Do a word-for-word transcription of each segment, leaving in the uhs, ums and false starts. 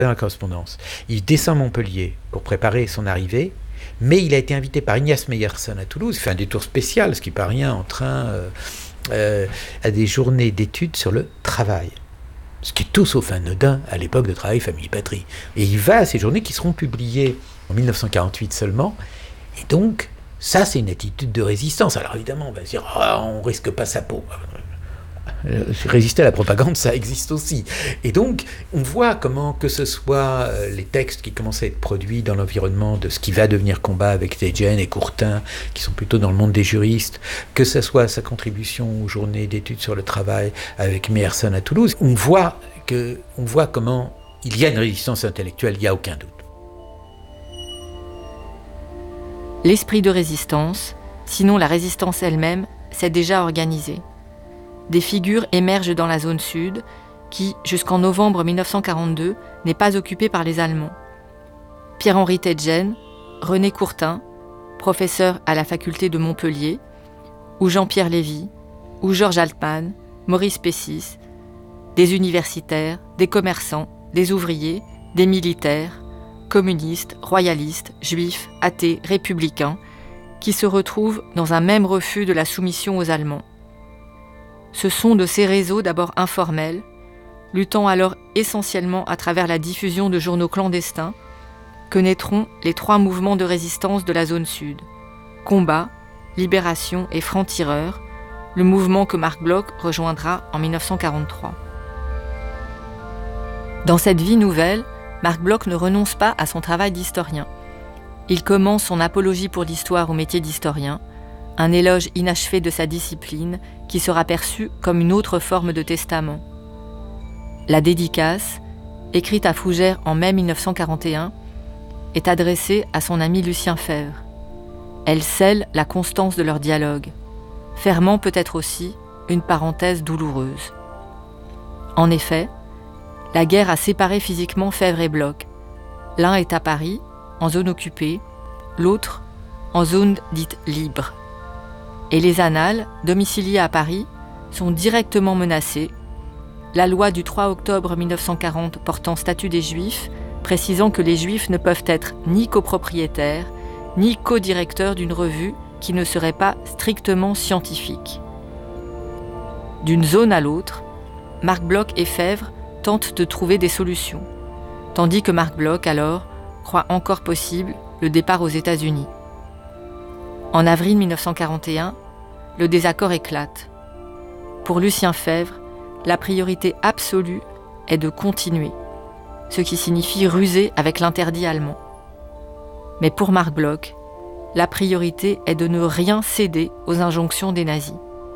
dans la correspondance. Il descend Montpellier pour préparer son arrivée, mais il a été invité par Ignace Meyerson à Toulouse, il fait un détour spécial, ce qui n'est pas rien, en train euh, euh, à des journées d'études sur le travail. Ce qui est tout sauf anodin à l'époque de Travail, Famille, Patrie. Et il va à ces journées qui seront publiées en mille neuf cent quarante-huit seulement, et donc, ça c'est une attitude de résistance. Alors évidemment, on va se dire, oh, on risque pas sa peau. Résister à la propagande, ça existe aussi. Et donc, on voit comment, que ce soit les textes qui commencent à être produits dans l'environnement de ce qui va devenir Combat avec Teitgen et Courtin, qui sont plutôt dans le monde des juristes, que ce soit sa contribution aux journées d'études sur le travail avec Meyerson à Toulouse, on voit, que, on voit comment il y a une résistance intellectuelle, il n'y a aucun doute. L'esprit de résistance, sinon la résistance elle-même, s'est déjà organisée. Des figures émergent dans la zone sud, qui, jusqu'en novembre mille neuf cent quarante-deux, n'est pas occupée par les Allemands. Pierre-Henri Teitgen, René Courtin, professeur à la faculté de Montpellier, ou Jean-Pierre Lévy, ou Georges Altman, Maurice Pessis, des universitaires, des commerçants, des ouvriers, des militaires, communistes, royalistes, juifs, athées, républicains, qui se retrouvent dans un même refus de la soumission aux Allemands. Ce sont de ces réseaux d'abord informels, luttant alors essentiellement à travers la diffusion de journaux clandestins, que naîtront les trois mouvements de résistance de la zone sud. Combat, Libération et Francs-Tireurs, le mouvement que Marc Bloch rejoindra en mille neuf cent quarante-trois. Dans cette vie nouvelle, Marc Bloch ne renonce pas à son travail d'historien. Il commence son apologie pour l'histoire au métier d'historien, un éloge inachevé de sa discipline qui sera perçu comme une autre forme de testament. La dédicace, écrite à Fougères en mai mille neuf cent quarante et un, est adressée à son ami Lucien Febvre. Elle scelle la constance de leur dialogue, fermant peut-être aussi une parenthèse douloureuse. En effet, la guerre a séparé physiquement Febvre et Bloch. L'un est à Paris, en zone occupée, l'autre en zone dite libre. Et les annales, domiciliées à Paris, sont directement menacées. La loi du trois octobre mille neuf cent quarante portant statut des Juifs, précisant que les Juifs ne peuvent être ni copropriétaires, ni co-directeurs d'une revue qui ne serait pas strictement scientifique. D'une zone à l'autre, Marc Bloch et Febvre tentent de trouver des solutions, tandis que Marc Bloch, alors, croit encore possible le départ aux États-Unis. En avril mille neuf cent quarante et un, le désaccord éclate. Pour Lucien Febvre, la priorité absolue est de continuer, ce qui signifie ruser avec l'interdit allemand. Mais pour Marc Bloch, la priorité est de ne rien céder aux injonctions des nazis.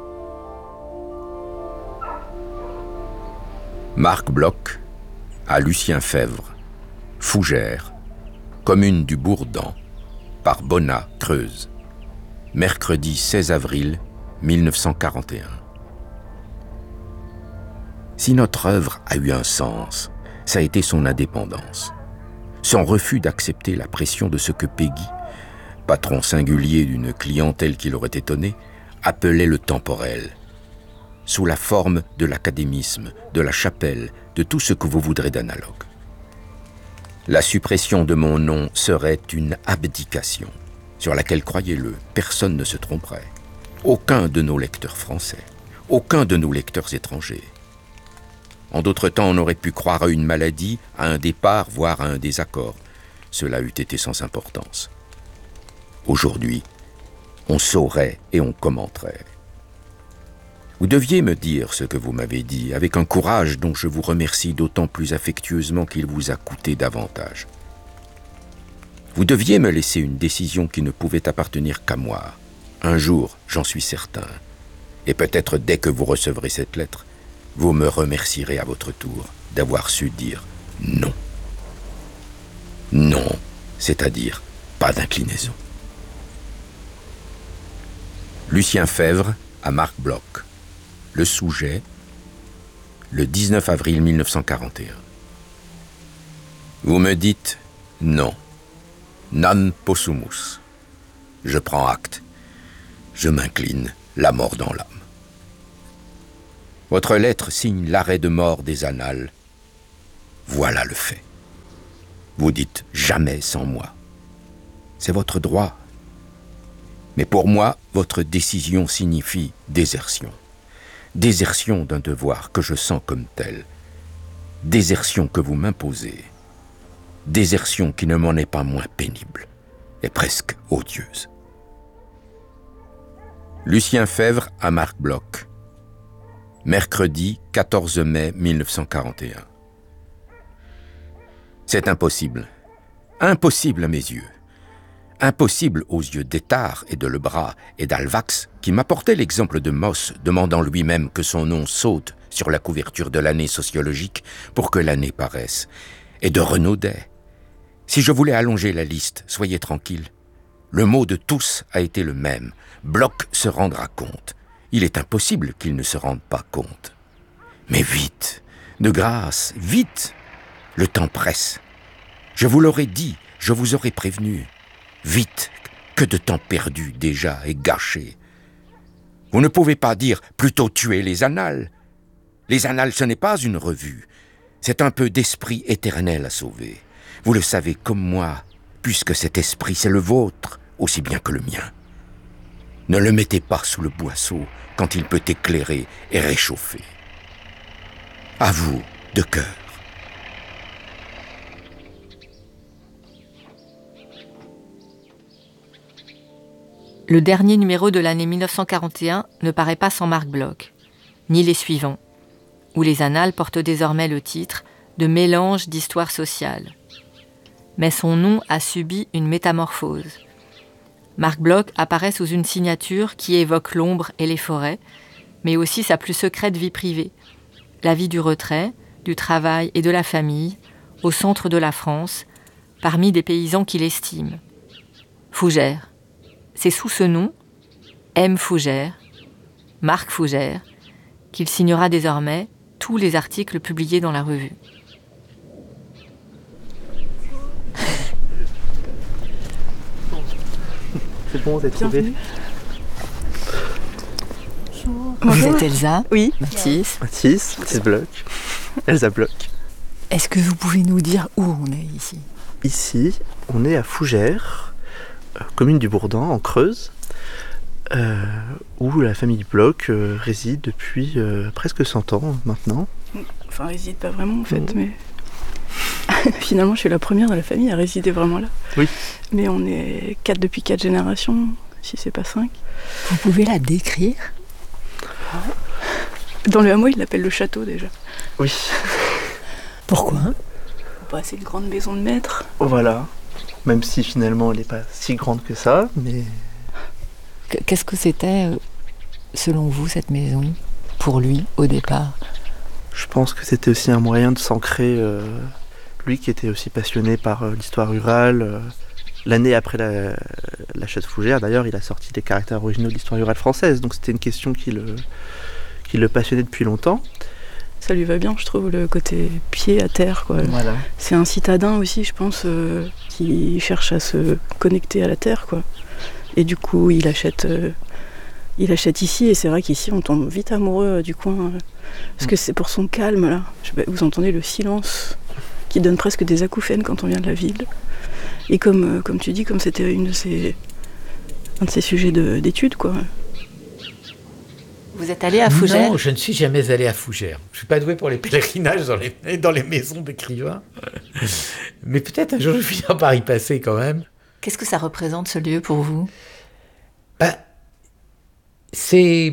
Marc Bloch à Lucien Febvre, Fougères, commune du Bourdan, par Bonnat, Creuse. Mercredi seize avril mille neuf cent quarante et un. Si notre œuvre a eu un sens, ça a été son indépendance. Son refus d'accepter la pression de ce que Péguy, patron singulier d'une clientèle qui l'aurait étonné, appelait le temporel, sous la forme de l'académisme, de la chapelle, de tout ce que vous voudrez d'analogue. La suppression de mon nom serait une abdication, sur laquelle, croyez-le, personne ne se tromperait. Aucun de nos lecteurs français, aucun de nos lecteurs étrangers. En d'autres temps, on aurait pu croire à une maladie, à un départ, voire à un désaccord. Cela eût été sans importance. Aujourd'hui, on saurait et on commenterait. Vous deviez me dire ce que vous m'avez dit, avec un courage dont je vous remercie d'autant plus affectueusement qu'il vous a coûté davantage. Vous deviez me laisser une décision qui ne pouvait appartenir qu'à moi. Un jour, j'en suis certain. Et peut-être dès que vous recevrez cette lettre, vous me remercierez à votre tour d'avoir su dire non. Non, c'est-à-dire pas d'inclinaison. Lucien Febvre à Marc Bloch. Le Souget, le dix-neuf avril mille neuf cent quarante et un. Vous me dites non. Non possumus. Je prends acte. Je m'incline, la mort dans l'âme. Votre lettre signe l'arrêt de mort des annales. Voilà le fait. Vous dites « jamais sans moi ». C'est votre droit. Mais pour moi, votre décision signifie désertion. Désertion d'un devoir que je sens comme tel. Désertion que vous m'imposez. Désertion qui ne m'en est pas moins pénible et presque odieuse. Lucien Febvre à Marc Bloch. Mercredi quatorze mai mille neuf cent quarante et un. C'est impossible. Impossible à mes yeux. Impossible aux yeux d'Étard et de Lebras et d'Alvax, qui m'apportaient l'exemple de Moss, demandant lui-même que son nom saute sur la couverture de l'année sociologique pour que l'année paraisse, et de Renaudet. Si je voulais allonger la liste, soyez tranquille. Le mot de tous a été le même. Bloch se rendra compte. Il est impossible qu'il ne se rende pas compte. Mais vite, de grâce, vite. Le temps presse. Je vous l'aurais dit, je vous aurais prévenu. Vite, que de temps perdu déjà et gâché. Vous ne pouvez pas dire plutôt tuer les annales. Les annales, ce n'est pas une revue. C'est un peu d'esprit éternel à sauver. Vous le savez comme moi, puisque cet esprit, c'est le vôtre, aussi bien que le mien. Ne le mettez pas sous le boisseau quand il peut éclairer et réchauffer. À vous, de cœur. Le dernier numéro de l'année mille neuf cent quarante et un ne paraît pas sans Marc Bloch, ni les suivants, où les annales portent désormais le titre de mélange d'histoire sociale. Mais son nom a subi une métamorphose. Marc Bloch apparaît sous une signature qui évoque l'ombre et les forêts, mais aussi sa plus secrète vie privée, la vie du retrait, du travail et de la famille, au centre de la France, parmi des paysans qu'il estime. Fougère. C'est sous ce nom, M. Fougère, Marc Fougère, qu'il signera désormais tous les articles publiés dans la revue. C'est bon, vous êtes trouvés. Vous êtes Elsa. Oui. Mathis. Mathis, Mathis Bloch, Elsa Bloch. Est-ce que vous pouvez nous dire où on est ici ? Ici, on est à Fougères, commune du Bourdan, en Creuse, euh, où la famille Bloch euh, réside depuis euh, presque cent ans maintenant. Enfin, réside pas vraiment en fait, mmh. mais finalement je suis la première de la famille à résider vraiment là. Oui. Mais on est quatre depuis quatre générations, si c'est pas cinq. Vous pouvez la décrire ? Dans le hameau, ils l'appellent le château déjà. Oui. Pourquoi ? Bah, c'est une grande maison de maître. Voilà. Même si finalement elle n'est pas si grande que ça, mais... Qu'est-ce que c'était, selon vous, cette maison, pour lui, au départ ? Je pense que c'était aussi un moyen de s'ancrer, euh, lui qui était aussi passionné par euh, l'histoire rurale. Euh, l'année après la, l'achat de Fougères, d'ailleurs, il a sorti des caractères originaux de l'histoire rurale française, donc c'était une question qui le, qui le passionnait depuis longtemps. Ça lui va bien, je trouve, le côté pied à terre, quoi. Voilà. C'est un citadin aussi, je pense, euh, qui cherche à se connecter à la terre, quoi. Et du coup, il achète, euh, il achète ici, et c'est vrai qu'ici, on tombe vite amoureux euh, du coin, euh, parce que c'est pour son calme, là. Je sais pas, vous entendez le silence qui donne presque des acouphènes quand on vient de la ville. Et comme, euh, comme tu dis, comme c'était une de ses, un de ses sujets de, d'études, quoi. Vous êtes allé à Fougères ? Non, je ne suis jamais allé à Fougères. Je ne suis pas doué pour les pèlerinages dans les, dans les maisons d'écrivains. Mais peut-être un jour je finirai par y passer quand même. Qu'est-ce que ça représente, ce lieu, pour vous ? Ben, c'est...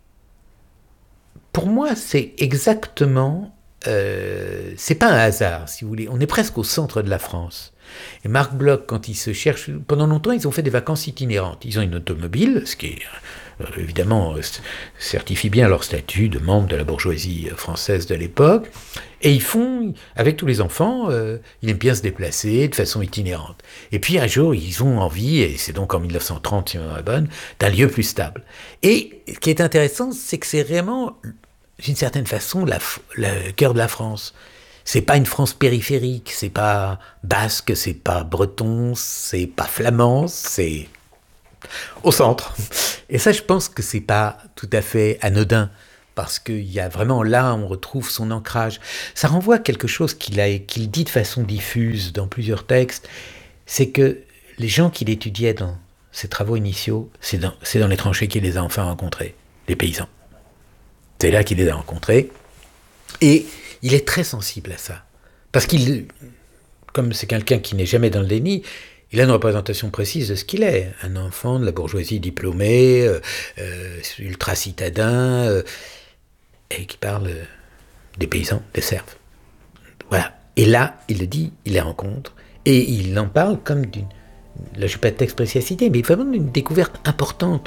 Pour moi, c'est exactement... Euh, c'est pas un hasard, si vous voulez. On est presque au centre de la France. Et Marc Bloch, quand il se cherche... Pendant longtemps, ils ont fait des vacances itinérantes. Ils ont une automobile, ce qui est... Euh, évidemment, euh, certifie bien leur statut de membre de la bourgeoisie française de l'époque. Et ils font, avec tous les enfants, euh, ils aiment bien se déplacer de façon itinérante. Et puis un jour, ils ont envie, et c'est donc en mille neuf cent trente, si on est bonne, d'un lieu plus stable. Et ce qui est intéressant, c'est que c'est vraiment, d'une certaine façon, la, le cœur de la France. C'est pas une France périphérique, c'est pas basque, c'est pas breton, c'est pas flamand, c'est au centre. Et ça, je pense que c'est pas tout à fait anodin parce qu'il y a vraiment là, on retrouve son ancrage. Ça renvoie à quelque chose qu'il a, qu'il dit de façon diffuse dans plusieurs textes, c'est que les gens qu'il étudiait dans ses travaux initiaux, c'est dans, c'est dans les tranchées qu'il les a enfin rencontrés, les paysans. C'est là qu'il les a rencontrés, et il est très sensible à ça. Parce qu'il, comme c'est quelqu'un qui n'est jamais dans le déni, il a une représentation précise de ce qu'il est. Un enfant de la bourgeoisie diplômée, euh, euh, ultra-citadin, euh, et qui parle euh, des paysans, des serfs. Voilà. Et là, il le dit, il les rencontre, et il en parle comme d'une... Là, je ne suis pas de texte précis à citer, mais vraiment d'une découverte importante.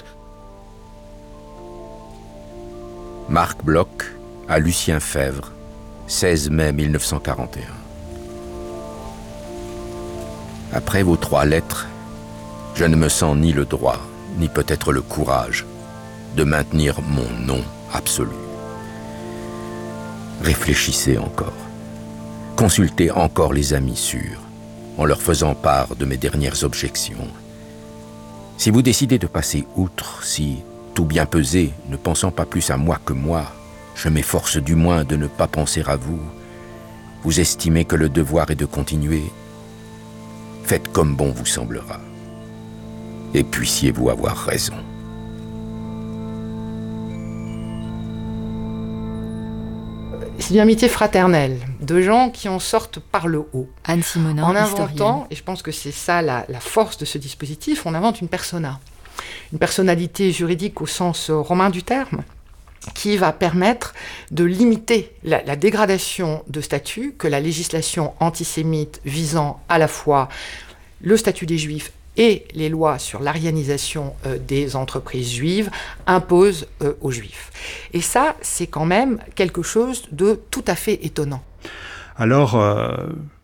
Marc Bloch à Lucien Febvre, seize mai mille neuf cent quarante et un. Après vos trois lettres, je ne me sens ni le droit, ni peut-être le courage de maintenir mon nom absolu. Réfléchissez encore. Consultez encore les amis sûrs, en leur faisant part de mes dernières objections. Si vous décidez de passer outre, si, tout bien pesé, ne pensant pas plus à moi que moi, je m'efforce du moins de ne pas penser à vous, vous estimez que le devoir est de continuer, faites comme bon vous semblera. Et puissiez-vous avoir raison. C'est une amitié fraternelle, de gens qui en sortent par le haut. Anne Simonin, en inventant, historienne. et je pense que c'est ça la, la force de ce dispositif, on invente une persona. Une personnalité juridique au sens romain du terme, qui va permettre de limiter la, la dégradation de statut que la législation antisémite visant à la fois le statut des Juifs et les lois sur l'arianisation euh, des entreprises juives imposent euh, aux Juifs. Et ça, c'est quand même quelque chose de tout à fait étonnant. Alors, euh,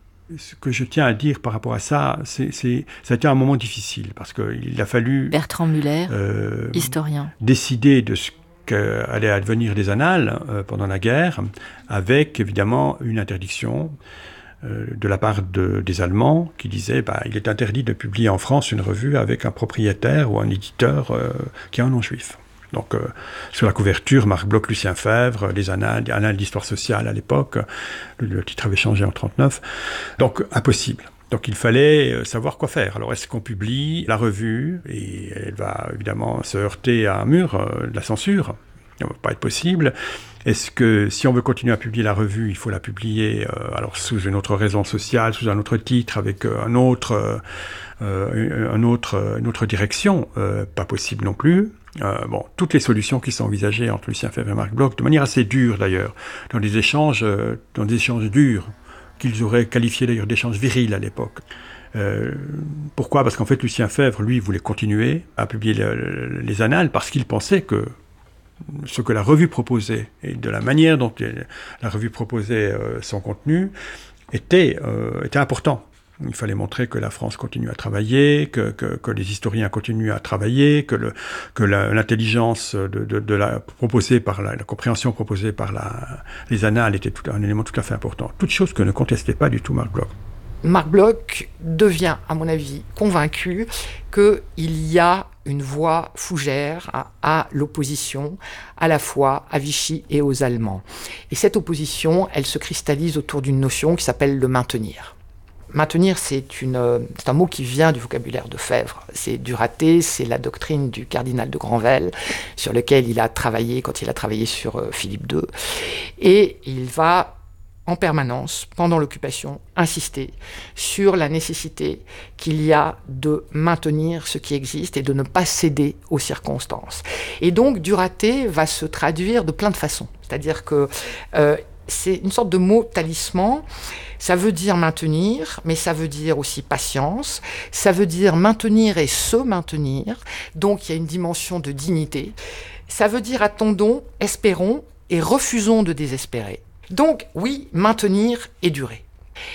ce que je tiens à dire par rapport à ça, c'est, c'est, ça a été un moment difficile, parce qu'il a fallu... Bertrand Muller, euh, historien. Décider de ce qu'allaient advenir les annales euh, pendant la guerre, avec évidemment une interdiction euh, de la part de, des Allemands qui disaient bah, il est interdit de publier en France une revue avec un propriétaire ou un éditeur euh, qui est un non-juif. Donc, euh, sur la couverture, Marc Bloch, Lucien Febvre, les annales, annales d'histoire sociale à l'époque, le, le titre avait changé en trente-neuf. Donc, impossible. Donc, il fallait savoir quoi faire. Alors, est-ce qu'on publie la revue? Et elle va évidemment se heurter à un mur euh, de la censure. Ça ne va pas être possible. Est-ce que, si on veut continuer à publier la revue, il faut la publier euh, alors sous une autre raison sociale, sous un autre titre, avec euh, un autre, euh, un autre, une autre direction? euh, Pas possible non plus. Euh, bon, toutes les solutions qui sont envisagées entre Lucien Febvre et Marc Bloch, de manière assez dure d'ailleurs, dans des échanges, euh, dans des échanges durs, qu'ils auraient qualifiés d'ailleurs d'échanges virils à l'époque. Euh, pourquoi? Parce qu'en fait, Lucien Febvre, lui, voulait continuer à publier le, le, les annales parce qu'il pensait que ce que la revue proposait et de la manière dont la revue proposait euh, son contenu était, euh, était important. Il fallait montrer que la France continue à travailler, que, que, que les historiens continuent à travailler, que, le, que la, l'intelligence de, de, de la, proposée par la, la compréhension proposée par la, les annales était tout, un élément tout à fait important. Toute chose que ne contestait pas du tout Marc Bloch. Marc Bloch devient, à mon avis, convaincu qu'il y a une voie fougère à, à l'opposition, à la fois à Vichy et aux Allemands. Et cette opposition, elle se cristallise autour d'une notion qui s'appelle le maintenir. Maintenir, c'est, une, c'est un mot qui vient du vocabulaire de Febvre. C'est Duraté, c'est la doctrine du cardinal de Granvelle, sur lequel il a travaillé quand il a travaillé sur euh, Philippe deux. Et il va en permanence, pendant l'occupation, insister sur la nécessité qu'il y a de maintenir ce qui existe et de ne pas céder aux circonstances. Et donc, Duraté va se traduire de plein de façons. C'est-à-dire que euh, c'est une sorte de mot talisman. Ça veut dire maintenir, mais ça veut dire aussi patience. Ça veut dire maintenir et se maintenir. Donc, il y a une dimension de dignité. Ça veut dire attendons, espérons et refusons de désespérer. Donc, oui, maintenir et durer.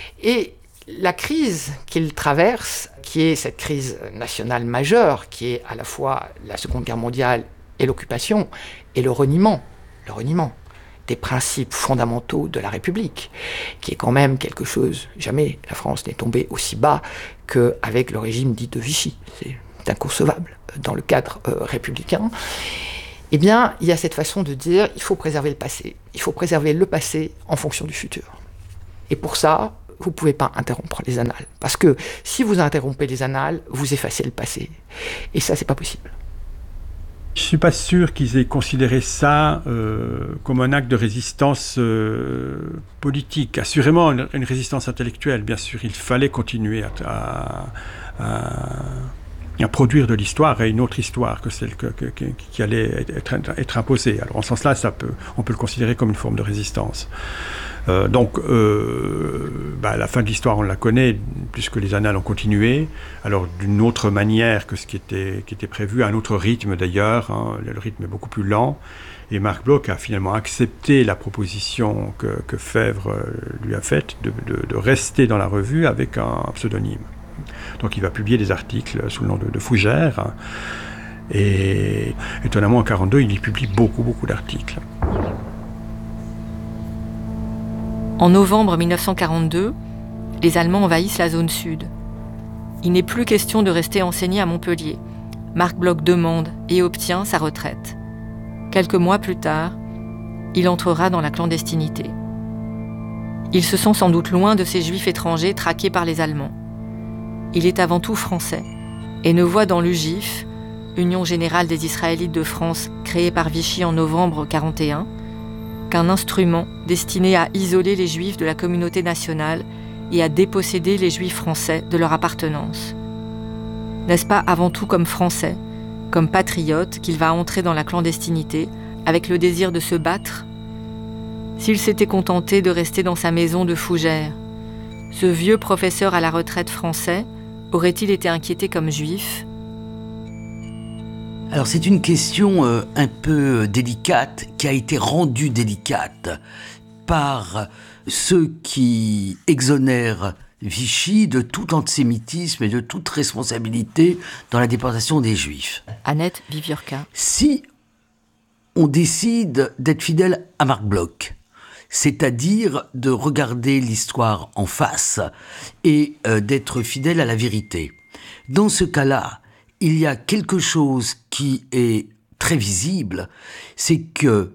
Et la crise qu'il traverse, qui est cette crise nationale majeure, qui est à la fois la Seconde Guerre mondiale et l'occupation, et le reniement, le reniement des principes fondamentaux de la République, qui est quand même quelque chose, jamais la France n'est tombée aussi bas qu'avec le régime dit de Vichy. C'est inconcevable dans le cadre euh, républicain. Eh bien, il y a cette façon de dire, il faut préserver le passé. Il faut préserver le passé en fonction du futur. Et pour ça, vous ne pouvez pas interrompre les annales. Parce que si vous interrompez les annales, vous effacez le passé. Et ça, c'est pas possible. Je ne suis pas sûr qu'ils aient considéré ça euh, comme un acte de résistance euh, politique. Assurément, une, une résistance intellectuelle, bien sûr. Il fallait continuer à, à, à, à produire de l'histoire et une autre histoire que celle que, que, que, qui allait être, être imposée. Alors, en ce sens-là, ça peut, on peut le considérer comme une forme de résistance. Euh, donc, euh, bah, la fin de l'histoire, on la connaît, puisque les annales ont continué. Alors, d'une autre manière que ce qui était, qui était prévu, à un autre rythme d'ailleurs. Hein, le rythme est beaucoup plus lent. Et Marc Bloch a finalement accepté la proposition que, que Febvre lui a faite de, de, de rester dans la revue avec un pseudonyme. Donc, il va publier des articles sous le nom de, de Fougère. Hein, et étonnamment, en mille neuf cent quarante-deux, il y publie beaucoup, beaucoup d'articles. En novembre mille neuf cent quarante-deux, les Allemands envahissent la zone sud. Il n'est plus question de rester enseigné à Montpellier. Marc Bloch demande et obtient sa retraite. Quelques mois plus tard, il entrera dans la clandestinité. Il se sent sans doute loin de ces Juifs étrangers traqués par les Allemands. Il est avant tout français et ne voit dans l'U G I F, Union générale des Israélites de France, créée par Vichy en novembre mille neuf cent quarante et un, qu'un instrument destiné à isoler les Juifs de la communauté nationale et à déposséder les Juifs français de leur appartenance. N'est-ce pas avant tout comme Français, comme patriote, qu'il va entrer dans la clandestinité avec le désir de se battre ? S'il s'était contenté de rester dans sa maison de Fougères, ce vieux professeur à la retraite français aurait-il été inquiété comme Juif ? Alors c'est une question euh, un peu délicate, qui a été rendue délicate par ceux qui exonèrent Vichy de tout antisémitisme et de toute responsabilité dans la déportation des Juifs. Annette Viviorca. Si on décide d'être fidèle à Marc Bloch, c'est-à-dire de regarder l'histoire en face et euh, d'être fidèle à la vérité, dans ce cas-là, il y a quelque chose qui est très visible, c'est que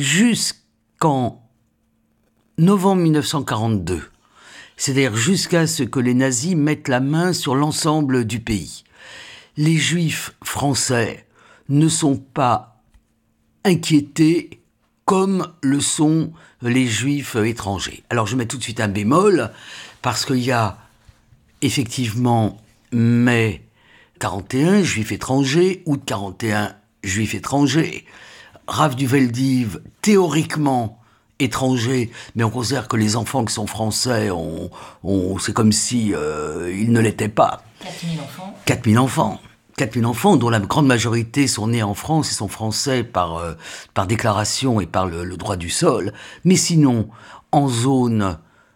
jusqu'en novembre mille neuf cent quarante-deux, c'est-à-dire jusqu'à ce que les nazis mettent la main sur l'ensemble du pays, les Juifs français ne sont pas inquiétés comme le sont les Juifs étrangers. Alors je mets tout de suite un bémol, parce qu'il y a effectivement mai quarante et un, Juifs étrangers, août quarante et un, Juifs étrangers. Rav du Veldiv, théoriquement étranger, mais on considère que les enfants qui sont français, on, on, c'est comme si euh, ils ne l'étaient pas. quatre mille enfants. quatre mille enfants. quatre mille enfants, dont la grande majorité sont nés en France et sont français par, euh, par déclaration et par le, le droit du sol. Mais sinon, en zone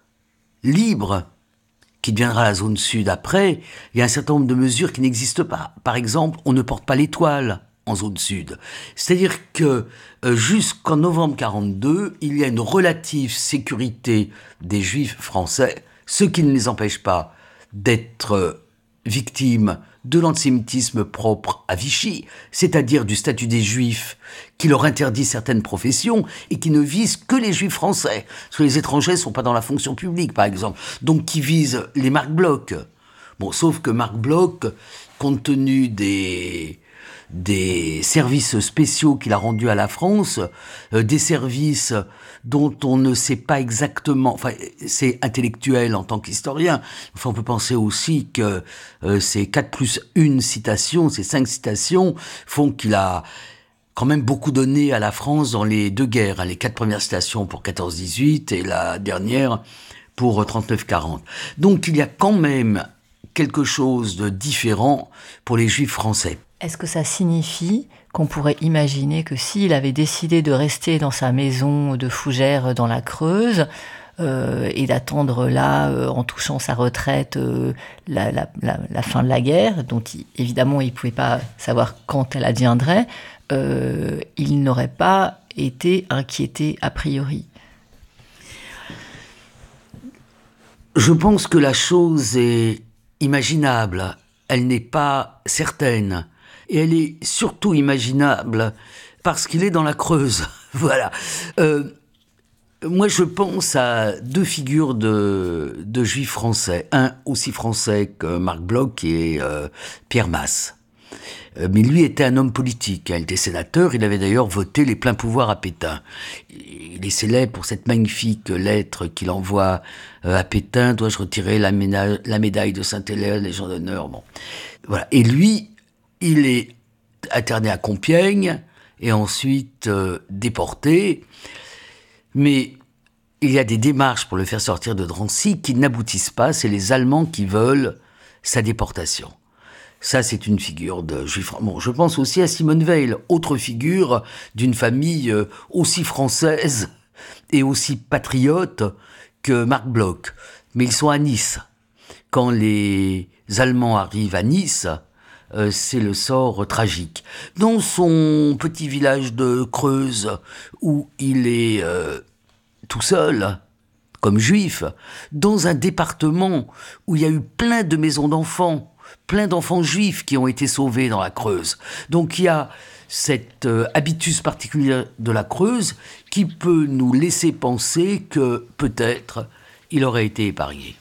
libre, qui deviendra la zone sud après, il y a un certain nombre de mesures qui n'existent pas. Par exemple, on ne porte pas l'étoile en zone sud. C'est-à-dire que euh, jusqu'en novembre quarante-deux, il y a une relative sécurité des Juifs français, ce qui ne les empêche pas d'être euh, victimes de l'antisémitisme propre à Vichy, c'est-à-dire du statut des Juifs qui leur interdit certaines professions et qui ne vise que les Juifs français, parce que les étrangers ne sont pas dans la fonction publique, par exemple, donc qui visent les Marc Bloch. Bon, sauf que Marc Bloch, compte tenu des, des services spéciaux qu'il a rendus à la France, euh, des services dont on ne sait pas exactement, enfin c'est intellectuel en tant qu'historien, enfin on peut penser aussi que euh, ces quatre plus une citation, ces cinq citations font qu'il a quand même beaucoup donné à la France dans les deux guerres, hein, les quatre premières citations pour quatorze dix-huit et la dernière pour trente-neuf quarante. Donc il y a quand même quelque chose de différent pour les Juifs français. Est-ce que ça signifie qu'on pourrait imaginer que s'il avait décidé de rester dans sa maison de Fougères dans la Creuse euh, et d'attendre là, euh, en touchant sa retraite, euh, la, la, la, la fin de la guerre, dont il, évidemment il ne pouvait pas savoir quand elle adviendrait, euh, il n'aurait pas été inquiété a priori? Je pense que la chose est imaginable, elle n'est pas certaine. Et elle est surtout imaginable parce qu'il est dans la Creuse. Voilà. Euh, moi, je pense à deux figures de, de juifs français. Un aussi français que Marc Bloch, qui est euh, Pierre Masse. Euh, mais lui était un homme politique. Il était sénateur. Il avait d'ailleurs voté les pleins pouvoirs à Pétain. Il est célèbre pour cette magnifique lettre qu'il envoie euh, à Pétain. Dois-je retirer la, ména- la médaille de Saint-Hilaire, Légion d'honneur? Bon. Voilà. Et lui, il est interné à Compiègne et ensuite euh, déporté. Mais il y a des démarches pour le faire sortir de Drancy qui n'aboutissent pas. C'est les Allemands qui veulent sa déportation. Ça, c'est une figure de juif. Bon, je pense aussi à Simone Veil, autre figure d'une famille euh, aussi française et aussi patriote que Marc Bloch. Mais ils sont à Nice. Quand les Allemands arrivent à Nice, euh, c'est le sort tragique. Dans son petit village de Creuse, où il est euh, tout seul, comme juif, dans un département où il y a eu plein de maisons d'enfants, plein d'enfants juifs qui ont été sauvés dans la Creuse. Donc il y a cet euh, habitus particulier de la Creuse qui peut nous laisser penser que peut-être il aurait été épargné.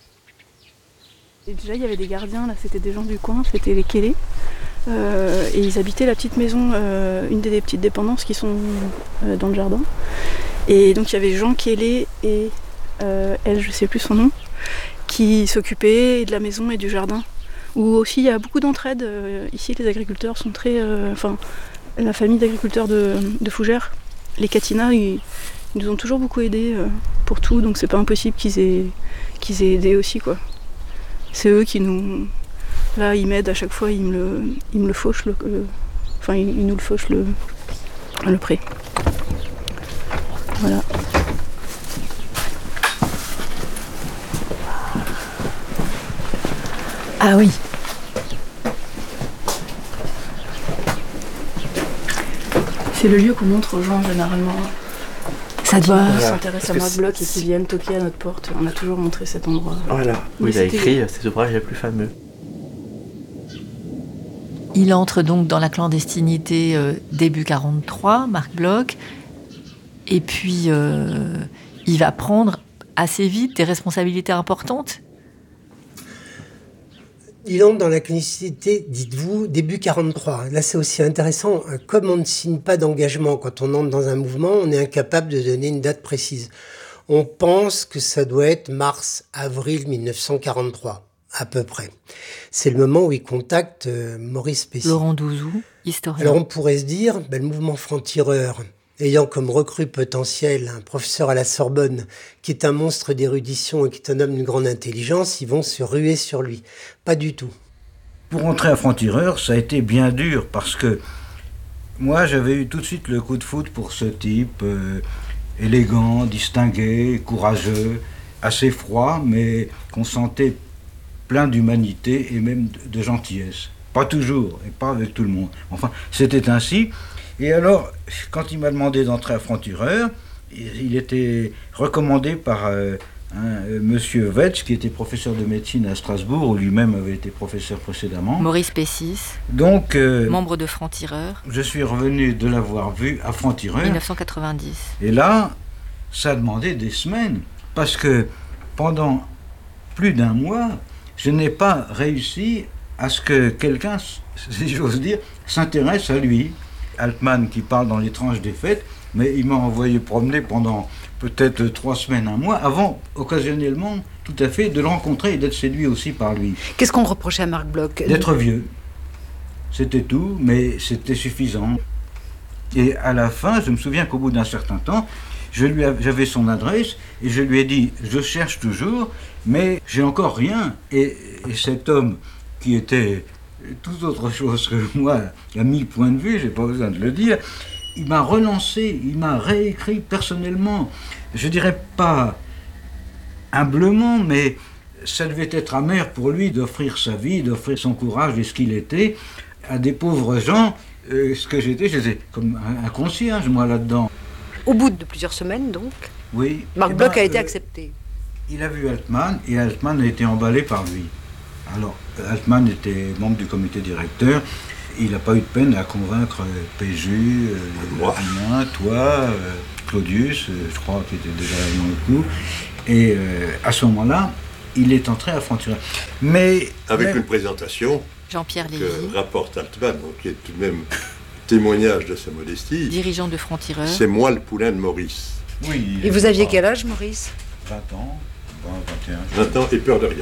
Et déjà il y avait des gardiens, là c'était des gens du coin, c'était les Kelley. Euh, et ils habitaient la petite maison, euh, une des, des petites dépendances qui sont euh, dans le jardin. Et donc il y avait Jean Kelley et euh, elle, je ne sais plus son nom, qui s'occupaient de la maison et du jardin. Où aussi il y a beaucoup d'entraide. Euh, ici les agriculteurs sont très... Euh, enfin, la famille d'agriculteurs de, de Fougères, les Catina, ils, ils nous ont toujours beaucoup aidés euh, pour tout, donc c'est pas impossible qu'ils aient, qu'ils aient aidé aussi, quoi. C'est eux qui nous... Là, ils m'aident à chaque fois, ils me le, ils me le fauchent, le, le, enfin ils, ils nous le fauchent le, le pré. Voilà. Ah oui. C'est le lieu qu'on montre aux gens généralement. Ça doit. Qui s'intéressent à Marc Bloch et qui viennent toquer à notre porte. On a toujours montré cet endroit. Voilà, où Mais il a c'était- écrit ses ouvrages les plus fameux. Il entre donc dans la clandestinité euh, début quarante-trois, Marc Bloch, et puis euh, il va prendre assez vite des responsabilités importantes. Il entre dans la clandestinité, dites-vous, début quarante-trois. Là, c'est aussi intéressant. Comme on ne signe pas d'engagement quand on entre dans un mouvement, on est incapable de donner une date précise. On pense que ça doit être mars-avril mille neuf cent quarante-trois, à peu près. C'est le moment où il contacte euh, Maurice Pessy. Laurent Douzou, historien. Alors on pourrait se dire, ben, le mouvement franc-tireur, ayant comme recrue potentielle un professeur à la Sorbonne, qui est un monstre d'érudition et qui est un homme d'une grande intelligence, ils vont se ruer sur lui. Pas du tout. Pour entrer à franc-tireur, ça a été bien dur, parce que moi, j'avais eu tout de suite le coup de foudre pour ce type, euh, élégant, distingué, courageux, assez froid, mais qu'on sentait plein d'humanité et même de, de gentillesse. Pas toujours, et pas avec tout le monde. Enfin, c'était ainsi. Et alors, quand il m'a demandé d'entrer à franc-tireur, il était recommandé par euh, un euh, monsieur Wetz, qui était professeur de médecine à Strasbourg, où lui-même avait été professeur précédemment. Maurice Pessis, Donc, euh, membre de Franc-Tireur, je suis revenu de l'avoir vu à franc-tireur. mille neuf cent quatre-vingt-dix. Et là, ça a demandé des semaines, parce que pendant plus d'un mois, je n'ai pas réussi à ce que quelqu'un, si j'ose dire, s'intéresse à lui. Altman qui parle dans Les tranches des fêtes, mais il m'a envoyé promener pendant peut-être trois semaines, un mois, avant, occasionnellement, tout à fait, de le rencontrer et d'être séduit aussi par lui. Qu'est-ce qu'on reprochait à Marc Bloch? D'être vieux. C'était tout, mais c'était suffisant. Et à la fin, je me souviens qu'au bout d'un certain temps, je lui av- j'avais son adresse et je lui ai dit « Je cherche toujours, mais j'ai encore rien. » Et, et cet homme qui était tout autre chose que moi, à mille points de vue, j'ai pas besoin de le dire, il m'a relancé, il m'a réécrit personnellement. Je dirais pas humblement, mais ça devait être amer pour lui d'offrir sa vie, d'offrir son courage et ce qu'il était à des pauvres gens. Euh, ce que j'étais, j'étais comme un, un concierge, moi, là-dedans. Au bout de plusieurs semaines, donc, Oui. Marc Eh Bloch ben, a été euh, accepté. Il a vu Altman et Altman a été emballé par lui. Alors, Altman était membre du comité directeur. il n'a pas eu de peine à convaincre P G, euh, Avignat, toi, euh, Claudius, euh, je crois, qui était déjà dans le coup. Et euh, à ce moment-là, il est entré à Franc-Tireur. Mais avec mais... une présentation Jean-Pierre Lévy, que rapporte Altman, qui est tout de même témoignage de sa modestie. Dirigeant de Franc-Tireur. C'est moi le poulain de Maurice. Oui. Et vous aviez quel âge, Maurice? vingt ans, vingt, vingt et un. vingt ans et peur de rien.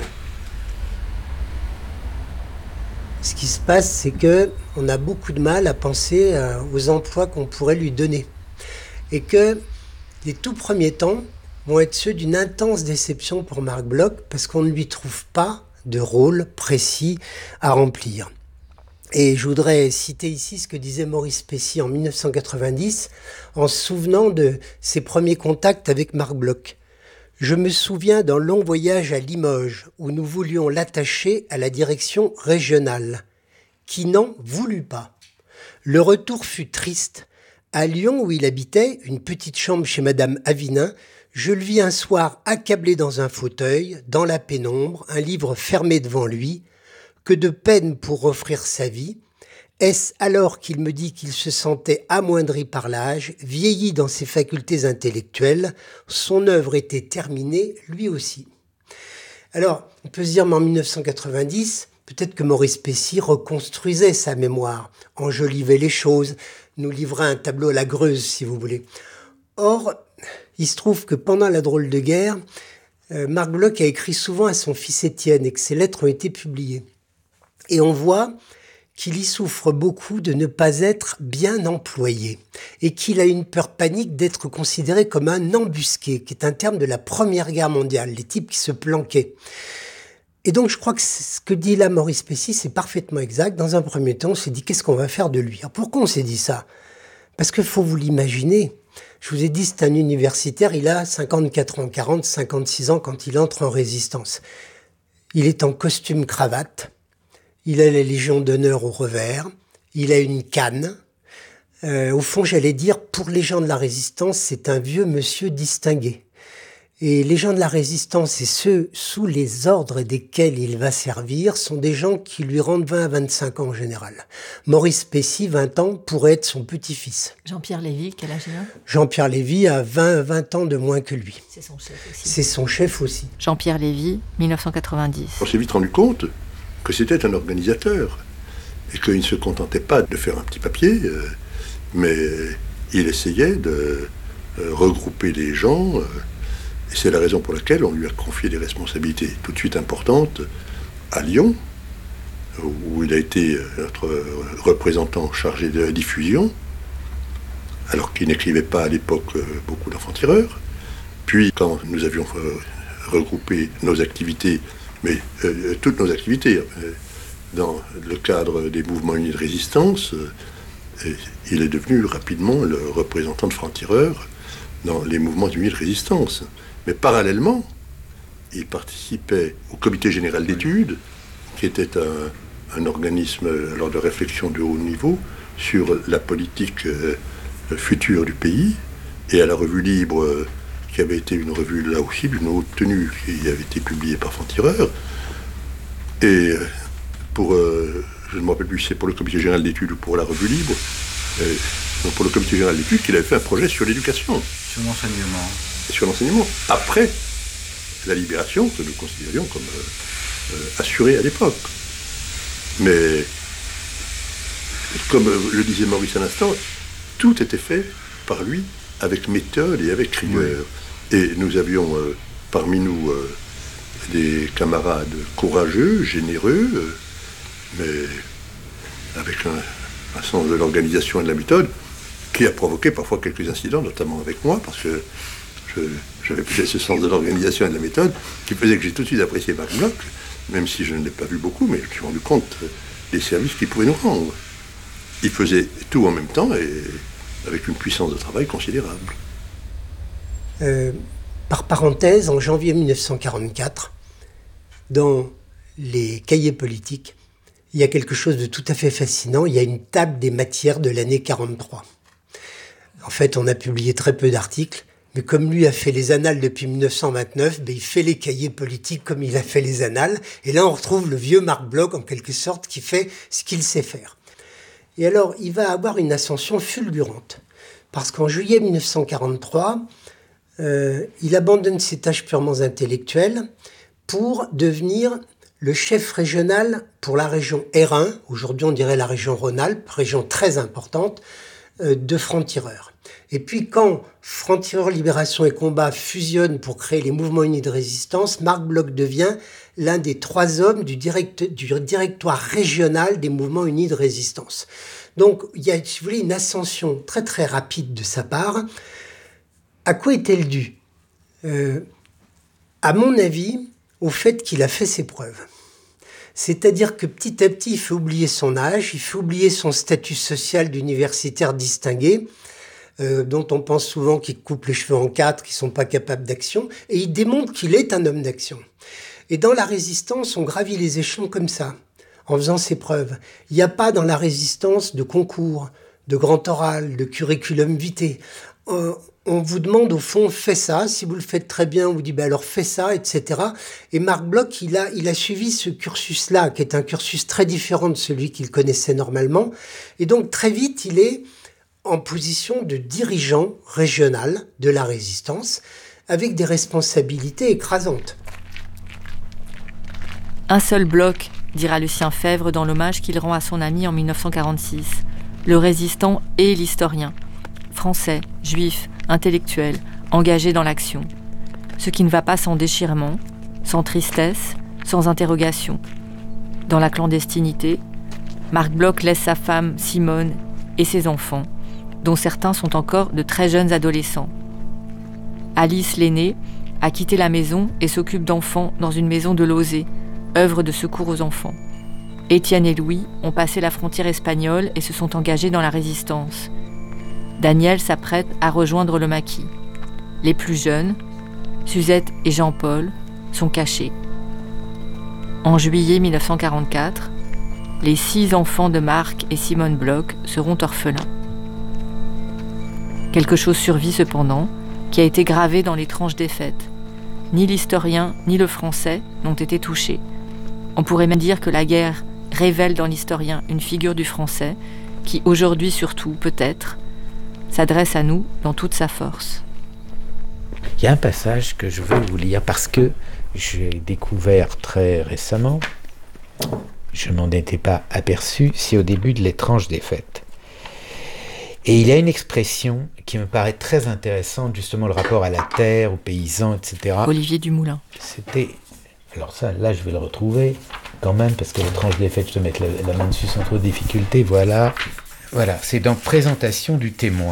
Ce qui se passe, c'est que on a beaucoup de mal à penser euh, aux emplois qu'on pourrait lui donner. Et que les tout premiers temps vont être ceux d'une intense déception pour Marc Bloch, parce qu'on ne lui trouve pas de rôle précis à remplir. Et je voudrais citer ici ce que disait Maurice Pessy en mille neuf cent quatre-vingt-dix, en se souvenant de ses premiers contacts avec Marc Bloch. « Je me souviens d'un long voyage à Limoges, où nous voulions l'attacher à la direction régionale, qui n'en voulut pas. Le retour fut triste. À Lyon, où il habitait, une petite chambre chez Madame Avinin, je le vis un soir accablé dans un fauteuil, dans la pénombre, un livre fermé devant lui. Que de peine pour offrir sa vie. Est-ce alors qu'il me dit qu'il se sentait amoindri par l'âge, vieilli dans ses facultés intellectuelles, son œuvre était terminée lui aussi. » Alors, on peut se dire, mais en mille neuf cent quatre-vingt-dix, peut-être que Maurice Pessy reconstruisait sa mémoire, enjolivait les choses, nous livrait un tableau à la Greuze, si vous voulez. Or, il se trouve que pendant la drôle de guerre, euh, Marc Bloch a écrit souvent à son fils Étienne et que ses lettres ont été publiées. Et on voit qu'il y souffre beaucoup de ne pas être bien employé et qu'il a une peur panique d'être considéré comme un embusqué, qui est un terme de la Première Guerre mondiale, les types qui se planquaient. Et donc je crois que ce que dit là Maurice Pessy, c'est parfaitement exact. Dans un premier temps, on s'est dit qu'est-ce qu'on va faire de lui? Alors pourquoi on s'est dit ça? Parce qu'il faut vous l'imaginer. Je vous ai dit, c'est un universitaire, il a cinquante-quatre ans, quarante, cinquante-six ans quand il entre en résistance. Il est en costume cravate. Il a la Légion d'honneur au revers, il a une canne. Euh, au fond, j'allais dire, pour les gens de la Résistance, c'est un vieux monsieur distingué. Et les gens de la Résistance et ceux sous les ordres desquels il va servir sont des gens qui lui rendent vingt à vingt-cinq ans en général. Maurice Pessy, vingt ans, pourrait être son petit-fils. Jean-Pierre Lévy, quel âge il a? Jean-Pierre Lévy a vingt, vingt ans de moins que lui. C'est son chef aussi. C'est son chef aussi. Jean-Pierre Lévy, mille neuf cent quatre-vingt-dix. On s'est vite rendu compte que c'était un organisateur et qu'il ne se contentait pas de faire un petit papier, euh, mais il essayait de euh, regrouper les gens, euh, et c'est la raison pour laquelle on lui a confié des responsabilités tout de suite importantes à Lyon, où il a été notre représentant chargé de la diffusion, alors qu'il n'écrivait pas à l'époque beaucoup d'enfants-tireurs. Puis, quand nous avions euh, regroupé nos activités, mais euh, toutes nos activités, euh, dans le cadre des mouvements unis de résistance, euh, il est devenu rapidement le représentant de Franc-Tireur dans les mouvements unis de résistance. Mais parallèlement, il participait au comité général d'études, qui était un, un organisme alors de réflexion de haut niveau sur la politique euh, future du pays, et à la Revue Libre, euh, qui avait été une revue là aussi d'une haute tenue, qui avait été publiée par Franc-Tireur. Et pour, euh, je ne me rappelle plus si c'est pour le comité général d'études ou pour la Revue Libre, euh, donc pour le comité général d'études, qu'il avait fait un projet sur l'éducation. Sur l'enseignement. Et sur l'enseignement. Après la libération, que nous considérions comme euh, euh, assurée à l'époque. Mais, comme le disait Maurice à l'instant, tout était fait par lui, avec méthode et avec rigueur. Oui. Et nous avions euh, parmi nous euh, des camarades courageux, généreux, euh, mais avec un, un sens de l'organisation et de la méthode qui a provoqué parfois quelques incidents, notamment avec moi, parce que je, j'avais peut-être ce sens de l'organisation et de la méthode qui faisait que j'ai tout de suite apprécié Marc Bloch, même si je ne l'ai pas vu beaucoup, mais je me suis rendu compte des services qu'il pouvait nous rendre. Il faisait tout en même temps et avec une puissance de travail considérable. Euh, par parenthèse, en janvier mille neuf cent quarante-quatre, dans les cahiers politiques, il y a quelque chose de tout à fait fascinant. Il y a une table des matières de l'année quarante-trois. En fait, on a publié très peu d'articles, mais comme lui a fait les annales depuis mille neuf cent vingt-neuf, ben il fait les cahiers politiques comme il a fait les annales. Et là, on retrouve le vieux Marc Bloch, en quelque sorte, qui fait ce qu'il sait faire. Et alors, il va avoir une ascension fulgurante. Parce qu'en juillet mille neuf cent quarante-trois, euh, il abandonne ses tâches purement intellectuelles pour devenir le chef régional pour la région R un, aujourd'hui on dirait la région Rhône-Alpes, région très importante, euh, de francs-tireurs. Et puis quand Francs-tireurs, Libération et Combat fusionnent pour créer les mouvements unis de résistance, Marc Bloch devient l'un des trois hommes du, direct, du directoire régional des mouvements unis de résistance. Donc il y a, si vous voulez, une ascension très très rapide de sa part. À quoi est-elle due ? euh, À mon avis, au fait qu'il a fait ses preuves. C'est-à-dire que petit à petit, il fait oublier son âge, il fait oublier son statut social d'universitaire distingué, euh, dont on pense souvent qu'il coupe les cheveux en quatre, qu'ils ne sont pas capables d'action, et il démontre qu'il est un homme d'action. Et dans la résistance, on gravit les échelons comme ça, en faisant ses preuves. Il n'y a pas dans la résistance de concours, de grand oral, de curriculum vitae. Euh, on vous demande au fond, fais ça, si vous le faites très bien, on vous dit, ben alors fais ça, et cetera. Et Marc Bloch, il a, il a suivi ce cursus-là, qui est un cursus très différent de celui qu'il connaissait normalement. Et donc très vite, il est en position de dirigeant régional de la résistance, avec des responsabilités écrasantes. Un seul bloc, dira Lucien Febvre dans l'hommage qu'il rend à son ami en mille neuf cent quarante-six, le résistant et l'historien, français, juif, intellectuel, engagé dans l'action. Ce qui ne va pas sans déchirement, sans tristesse, sans interrogation. Dans la clandestinité, Marc Bloch laisse sa femme, Simone, et ses enfants, dont certains sont encore de très jeunes adolescents. Alice, l'aînée, a quitté la maison et s'occupe d'enfants dans une maison de Lauzet, œuvre de secours aux enfants. Étienne et Louis ont passé la frontière espagnole et se sont engagés dans la résistance. Daniel s'apprête à rejoindre le maquis. Les plus jeunes, Suzette et Jean-Paul, sont cachés. En juillet mille neuf cent quarante-quatre, les six enfants de Marc et Simone Bloch seront orphelins. Quelque chose survit cependant, qui a été gravé dans les tranches défaites. Ni l'historien ni le français n'ont été touchés. On pourrait même dire que la guerre révèle dans l'historien une figure du français qui, aujourd'hui surtout, peut-être, s'adresse à nous dans toute sa force. Il y a un passage que je veux vous lire parce que j'ai découvert très récemment, je ne m'en étais pas aperçu, c'est au début de l'étrange défaite. Et il y a une expression qui me paraît très intéressante, justement le rapport à la terre, aux paysans, et cetera. Olivier Dumoulin. C'était, alors ça, là je vais le retrouver quand même, parce que l'étrange défaite, je te mets la, la main dessus sans trop de difficulté, voilà. Voilà, c'est dans Présentation du témoin.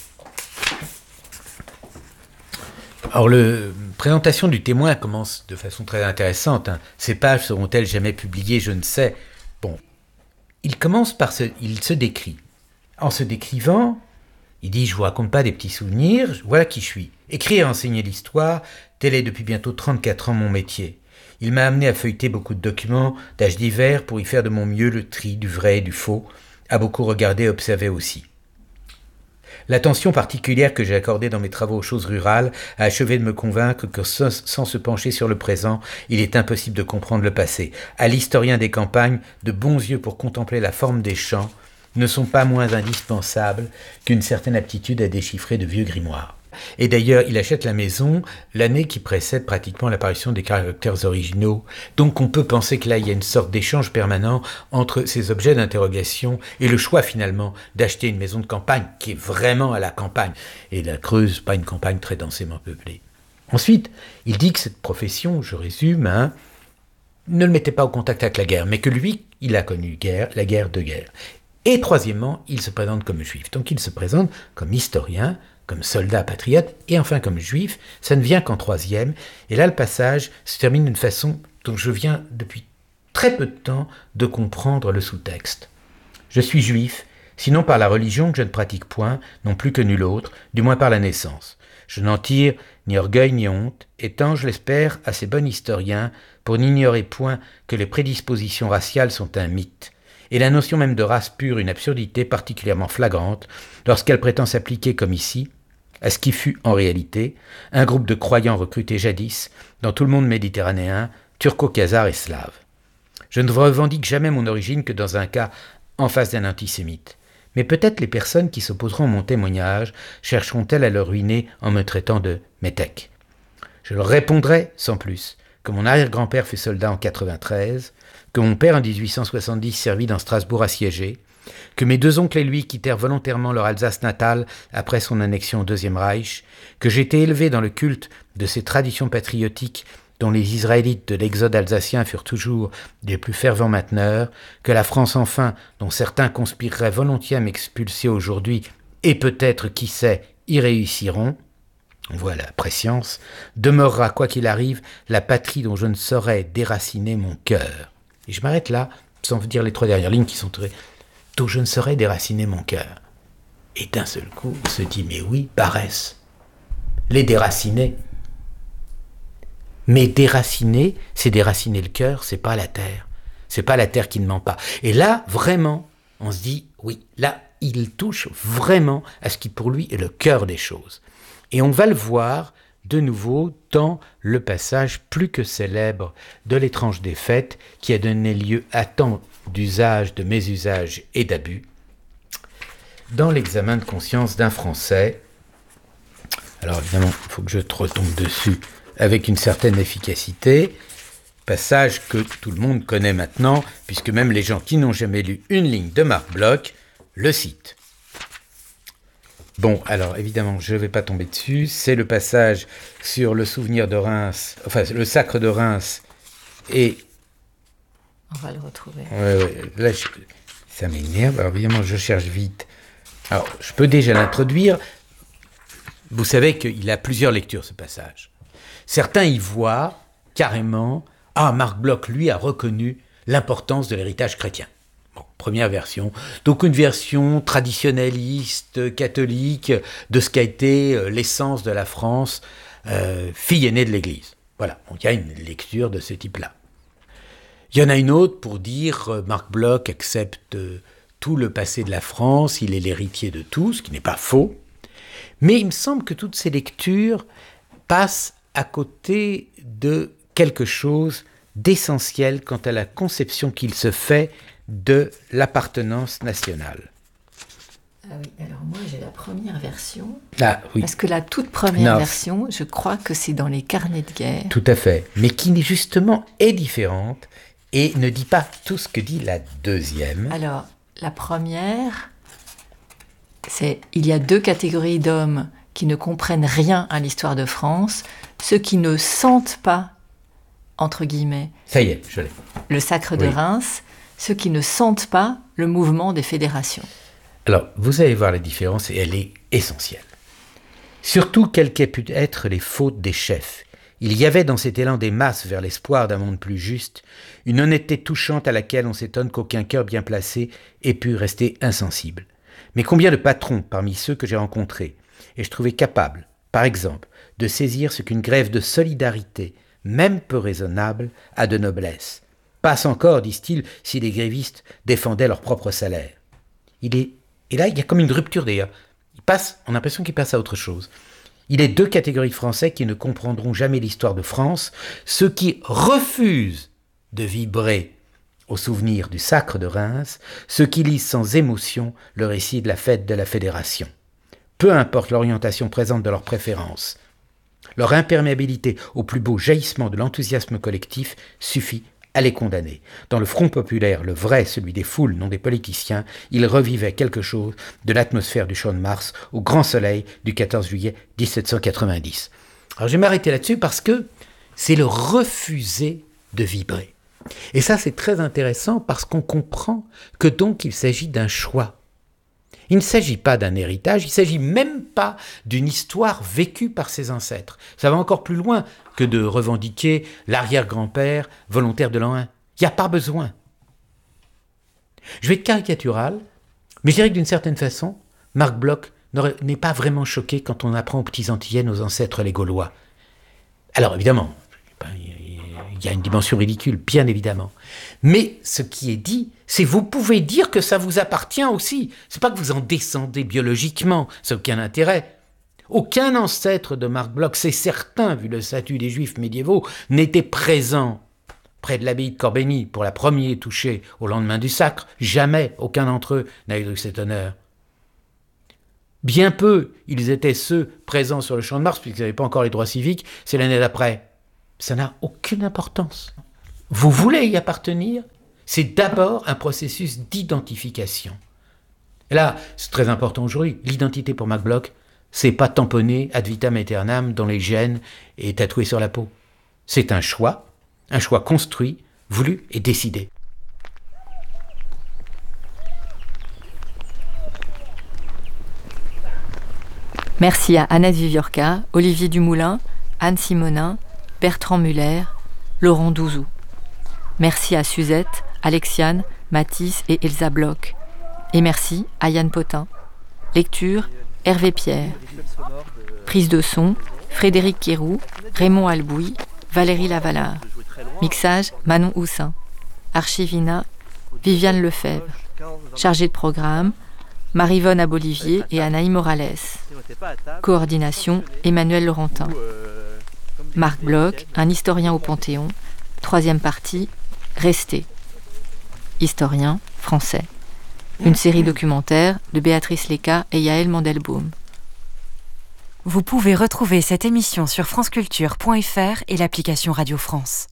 Alors, la Présentation du témoin commence de façon très intéressante. Hein. Ces pages seront-elles jamais publiées? Je ne sais. Bon, il commence par se, il se décrit. En se décrivant, il dit « Je vous raconte pas des petits souvenirs, voilà qui je suis. Écrire et enseigner l'histoire, tel est depuis bientôt trente-quatre ans mon métier. Il m'a amené à feuilleter beaucoup de documents d'âge divers pour y faire de mon mieux le tri du vrai et du faux, à beaucoup regarder et observer aussi. L'attention particulière que j'ai accordée dans mes travaux aux choses rurales a achevé de me convaincre que sans, sans se pencher sur le présent, il est impossible de comprendre le passé. À l'historien des campagnes, de bons yeux pour contempler la forme des champs ne sont pas moins indispensables qu'une certaine aptitude à déchiffrer de vieux grimoires. Et d'ailleurs, il achète la maison l'année qui précède pratiquement l'apparition des caractères originaux. Donc on peut penser que là, il y a une sorte d'échange permanent entre ces objets d'interrogation et le choix finalement d'acheter une maison de campagne qui est vraiment à la campagne. Et la Creuse, pas une campagne très densément peuplée. Ensuite, il dit que cette profession, je résume, hein, ne le mettait pas au contact avec la guerre, mais que lui, il a connu guerre, la guerre de guerre. Et troisièmement, il se présente comme juif. Donc il se présente comme historien, comme soldat patriote, et enfin comme juif. Ça ne vient qu'en troisième. Et là, le passage se termine d'une façon dont je viens depuis très peu de temps de comprendre le sous-texte. Je suis juif, sinon par la religion que je ne pratique point, non plus que nul autre, du moins par la naissance. Je n'en tire ni orgueil ni honte, étant, je l'espère, assez bon historien pour n'ignorer point que les prédispositions raciales sont un mythe, et la notion même de race pure une absurdité particulièrement flagrante lorsqu'elle prétend s'appliquer comme ici à ce qui fut en réalité un groupe de croyants recrutés jadis dans tout le monde méditerranéen, turco-khazar et slave. Je ne revendique jamais mon origine que dans un cas en face d'un antisémite. Mais peut-être les personnes qui s'opposeront à mon témoignage chercheront-elles à le ruiner en me traitant de métèque. Je leur répondrai, sans plus, que mon arrière-grand-père fut soldat en quatre-vingt-treize, que mon père en dix-huit cent soixante-dix servit dans Strasbourg assiégé, que mes deux oncles et lui quittèrent volontairement leur Alsace natale après son annexion au Deuxième Reich, que j'étais élevé dans le culte de ces traditions patriotiques dont les Israélites de l'exode alsacien furent toujours les plus fervents mainteneurs, que la France enfin, dont certains conspireraient volontiers à m'expulser aujourd'hui, et peut-être, qui sait, y réussiront, on voit la prescience, demeurera, quoi qu'il arrive, la patrie dont je ne saurais déraciner mon cœur. Et je m'arrête là, sans vous dire les trois dernières lignes qui sont très... dont je ne saurais déraciner mon cœur. Et d'un seul coup, on se dit, mais oui, paresse. Les déraciner. Mais déraciner, c'est déraciner le cœur, c'est pas la terre. C'est pas la terre qui ne ment pas. Et là, vraiment, on se dit, oui, là, il touche vraiment à ce qui pour lui est le cœur des choses. Et on va le voir de nouveau dans le passage plus que célèbre de l'étrange défaite qui a donné lieu à tant d'usages, de mésusages et d'abus, dans l'examen de conscience d'un Français. Alors évidemment, il faut que je te retombe dessus avec une certaine efficacité, passage que tout le monde connaît maintenant, puisque même les gens qui n'ont jamais lu une ligne de Marc Bloch le citent. Bon, alors évidemment, je ne vais pas tomber dessus, c'est le passage sur le souvenir de Reims, enfin le sacre de Reims, et... On va le retrouver. Ouais, ouais, là, je... ça m'énerve, alors évidemment, je cherche vite. Alors, je peux déjà l'introduire. Vous savez qu'il a plusieurs lectures, ce passage. Certains y voient carrément, ah, Marc Bloch, lui, a reconnu l'importance de l'héritage chrétien. Bon, première version. Donc une version traditionnaliste, catholique, de ce qu'a été l'essence de la France, euh, fille aînée de l'Église. Voilà, donc il y a une lecture de ce type-là. Il y en a une autre pour dire, euh, Marc Bloch accepte euh, tout le passé de la France, il est l'héritier de tout, ce qui n'est pas faux. Mais il me semble que toutes ces lectures passent à côté de quelque chose d'essentiel quant à la conception qu'il se fait de l'appartenance nationale. Ah oui, alors moi j'ai la première version. Ah oui. Parce que la toute première non. version, je crois que c'est dans les carnets de guerre. Tout à fait, mais qui justement est différente et ne dit pas tout ce que dit la deuxième. Alors, la première, c'est il y a deux catégories d'hommes qui ne comprennent rien à l'histoire de France, ceux qui ne sentent pas, entre guillemets, ça y est, je l'ai. le sacre de oui. Reims, ceux qui ne sentent pas le mouvement des fédérations. Alors, vous allez voir la différence et elle est essentielle. Surtout quelles qu'aient pu être les fautes des chefs, il y avait dans cet élan des masses vers l'espoir d'un monde plus juste, une honnêteté touchante à laquelle on s'étonne qu'aucun cœur bien placé ait pu rester insensible. Mais combien de patrons parmi ceux que j'ai rencontrés ai-je trouvé capables, par exemple, de saisir ce qu'une grève de solidarité, même peu raisonnable, a de noblesse. Passe encore, disent-ils, si les grévistes défendaient leur propre salaire. Il est... Et là, il y a comme une rupture d'ailleurs. Il passe, on a l'impression qu'il passe à autre chose. Il est deux catégories de Français qui ne comprendront jamais l'histoire de France, ceux qui refusent de vibrer au souvenir du sacre de Reims, ceux qui lisent sans émotion le récit de la fête de la Fédération. Peu importe l'orientation présente de leurs préférences, leur imperméabilité au plus beau jaillissement de l'enthousiasme collectif suffit à les condamner. Dans le Front populaire, le vrai, celui des foules, non des politiciens, il revivait quelque chose de l'atmosphère du Champ de Mars au grand soleil du quatorze juillet dix-sept cent quatre-vingt-dix. Alors je vais m'arrêter là-dessus parce que c'est le refuser de vibrer. Et ça c'est très intéressant parce qu'on comprend que donc il s'agit d'un choix. Il ne s'agit pas d'un héritage, il ne s'agit même pas d'une histoire vécue par ses ancêtres. Ça va encore plus loin que de revendiquer l'arrière-grand-père volontaire de l'an un. Il n'y a pas besoin. Je vais être caricatural, mais je dirais que d'une certaine façon, Marc Bloch n'est pas vraiment choqué quand on apprend aux petits Antillais nos ancêtres les Gaulois. Alors évidemment, il y a une dimension ridicule, bien évidemment. Mais ce qui est dit, c'est vous pouvez dire que ça vous appartient aussi. C'est pas que vous en descendez biologiquement, ça n'a aucun intérêt. Aucun ancêtre de Marc Bloch, c'est certain, vu le statut des Juifs médiévaux, n'était présent près de l'abbaye de Corbeny pour la première touchée au lendemain du sacre. Jamais aucun d'entre eux n'a eu cet honneur. Bien peu, ils étaient ceux présents sur le Champ de Mars, puisqu'ils n'avaient pas encore les droits civiques, c'est l'année d'après. Ça n'a aucune importance. Vous voulez y appartenir ? C'est d'abord un processus d'identification. Et là, c'est très important aujourd'hui, l'identité pour Marc Bloch, c'est pas tamponné ad vitam aeternam dans les gènes et tatoué sur la peau. C'est un choix, un choix construit, voulu et décidé. Merci à Annette Viviorca, Olivier Dumoulin, Anne Simonin, Bertrand Muller, Laurent Douzou. Merci à Suzette, Alexiane, Mathis et Elsa Bloch. Et merci à Yann Potin. Lecture, Hervé Pierre. Prise de son, Frédéric Quéroux, Raymond Albouy, Valérie Lavalard. Mixage, Manon Houssin. Archivina, Viviane Lefebvre. Chargée de programme, Marivonne Abolivier et Anaï Morales. Coordination, Emmanuel Laurentin. Marc Bloch, un historien au Panthéon. Troisième partie, Rester. Historien français. Une série documentaire de Béatrice Léca et Yaël Mandelbaum. Vous pouvez retrouver cette émission sur franceculture point f r et l'application Radio France.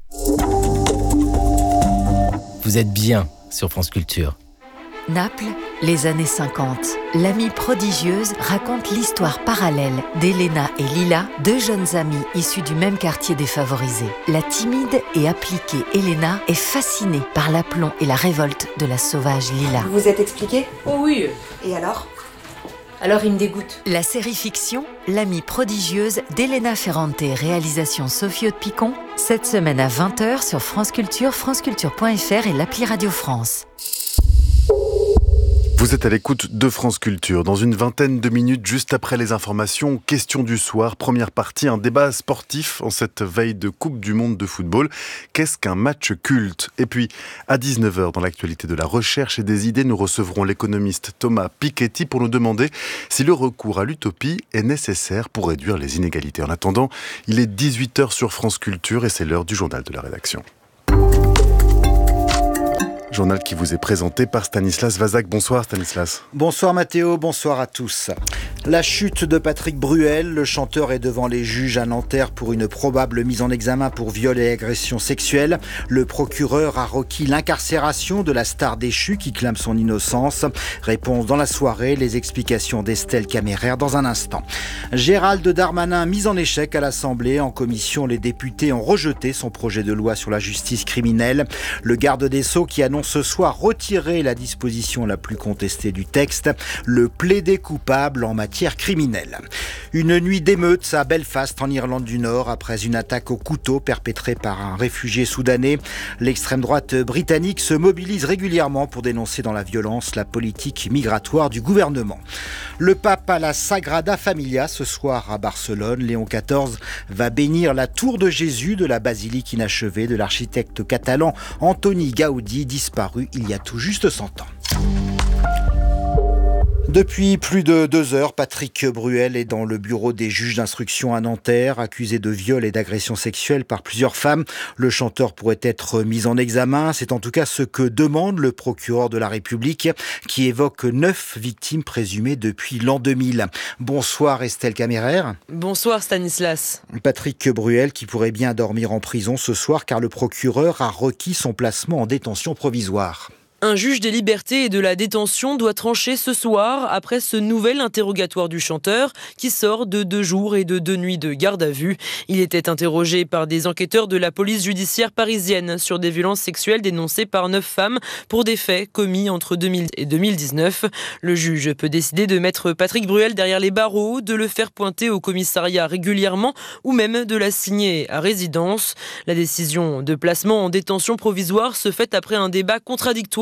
Vous êtes bien sur France Culture. Naples, les années cinquante. L'amie prodigieuse raconte l'histoire parallèle d'Elena et Lila, deux jeunes amies issues du même quartier défavorisé. La timide et appliquée Elena est fascinée par l'aplomb et la révolte de la sauvage Lila. Vous vous êtes expliqué ? Oh oui. Et alors ? Alors il me dégoûte. La série fiction L'amie prodigieuse d'Elena Ferrante, réalisation Sophie Haute-Picon, cette semaine à vingt heures sur France Culture, franceculture point f r et l'appli Radio France. Vous êtes à l'écoute de France Culture. Dans une vingtaine de minutes, juste après les informations, question du soir, première partie, un débat sportif en cette veille de Coupe du Monde de football. Qu'est-ce qu'un match culte ? Et puis, à dix-neuf heures, dans l'actualité de la recherche et des idées, nous recevrons l'économiste Thomas Piketty pour nous demander si le recours à l'utopie est nécessaire pour réduire les inégalités. En attendant, il est dix-huit heures sur France Culture et c'est l'heure du journal de la rédaction. Journal qui vous est présenté par Stanislas Vazak. Bonsoir Stanislas. Bonsoir Mathéo, bonsoir à tous. La chute de Patrick Bruel, le chanteur est devant les juges à Nanterre pour une probable mise en examen pour viol et agression sexuelle. Le procureur a requis l'incarcération de la star déchue qui clame son innocence. Réponse dans la soirée, les explications d'Estelle Caméraire dans un instant. Gérald Darmanin mis en échec à l'Assemblée. En commission, les députés ont rejeté son projet de loi sur la justice criminelle. Le garde des Sceaux qui annonce ce soir retirer la disposition la plus contestée du texte, le plaider coupable en matière criminelle. Une nuit d'émeutes à Belfast en Irlande du Nord après une attaque au couteau perpétrée par un réfugié soudanais. L'extrême droite britannique se mobilise régulièrement pour dénoncer dans la violence la politique migratoire du gouvernement. Le pape à la Sagrada Familia ce soir à Barcelone. Léon quatorze va bénir la tour de Jésus de la basilique inachevée de l'architecte catalan Antoni Gaudi, disparu il y a tout juste cent ans. Depuis plus de deux heures, Patrick Bruel est dans le bureau des juges d'instruction à Nanterre, accusé de viol et d'agression sexuelle par plusieurs femmes. Le chanteur pourrait être mis en examen. C'est en tout cas ce que demande le procureur de la République, qui évoque neuf victimes présumées depuis l'an deux mille. Bonsoir Estelle Caméraire. Bonsoir Stanislas. Patrick Bruel qui pourrait bien dormir en prison ce soir car le procureur a requis son placement en détention provisoire. Un juge des libertés et de la détention doit trancher ce soir après ce nouvel interrogatoire du chanteur qui sort de deux jours et de deux nuits de garde à vue. Il était interrogé par des enquêteurs de la police judiciaire parisienne sur des violences sexuelles dénoncées par neuf femmes pour des faits commis entre deux mille et deux mille dix-neuf. Le juge peut décider de mettre Patrick Bruel derrière les barreaux, de le faire pointer au commissariat régulièrement ou même de l'assigner à résidence. La décision de placement en détention provisoire se fait après un débat contradictoire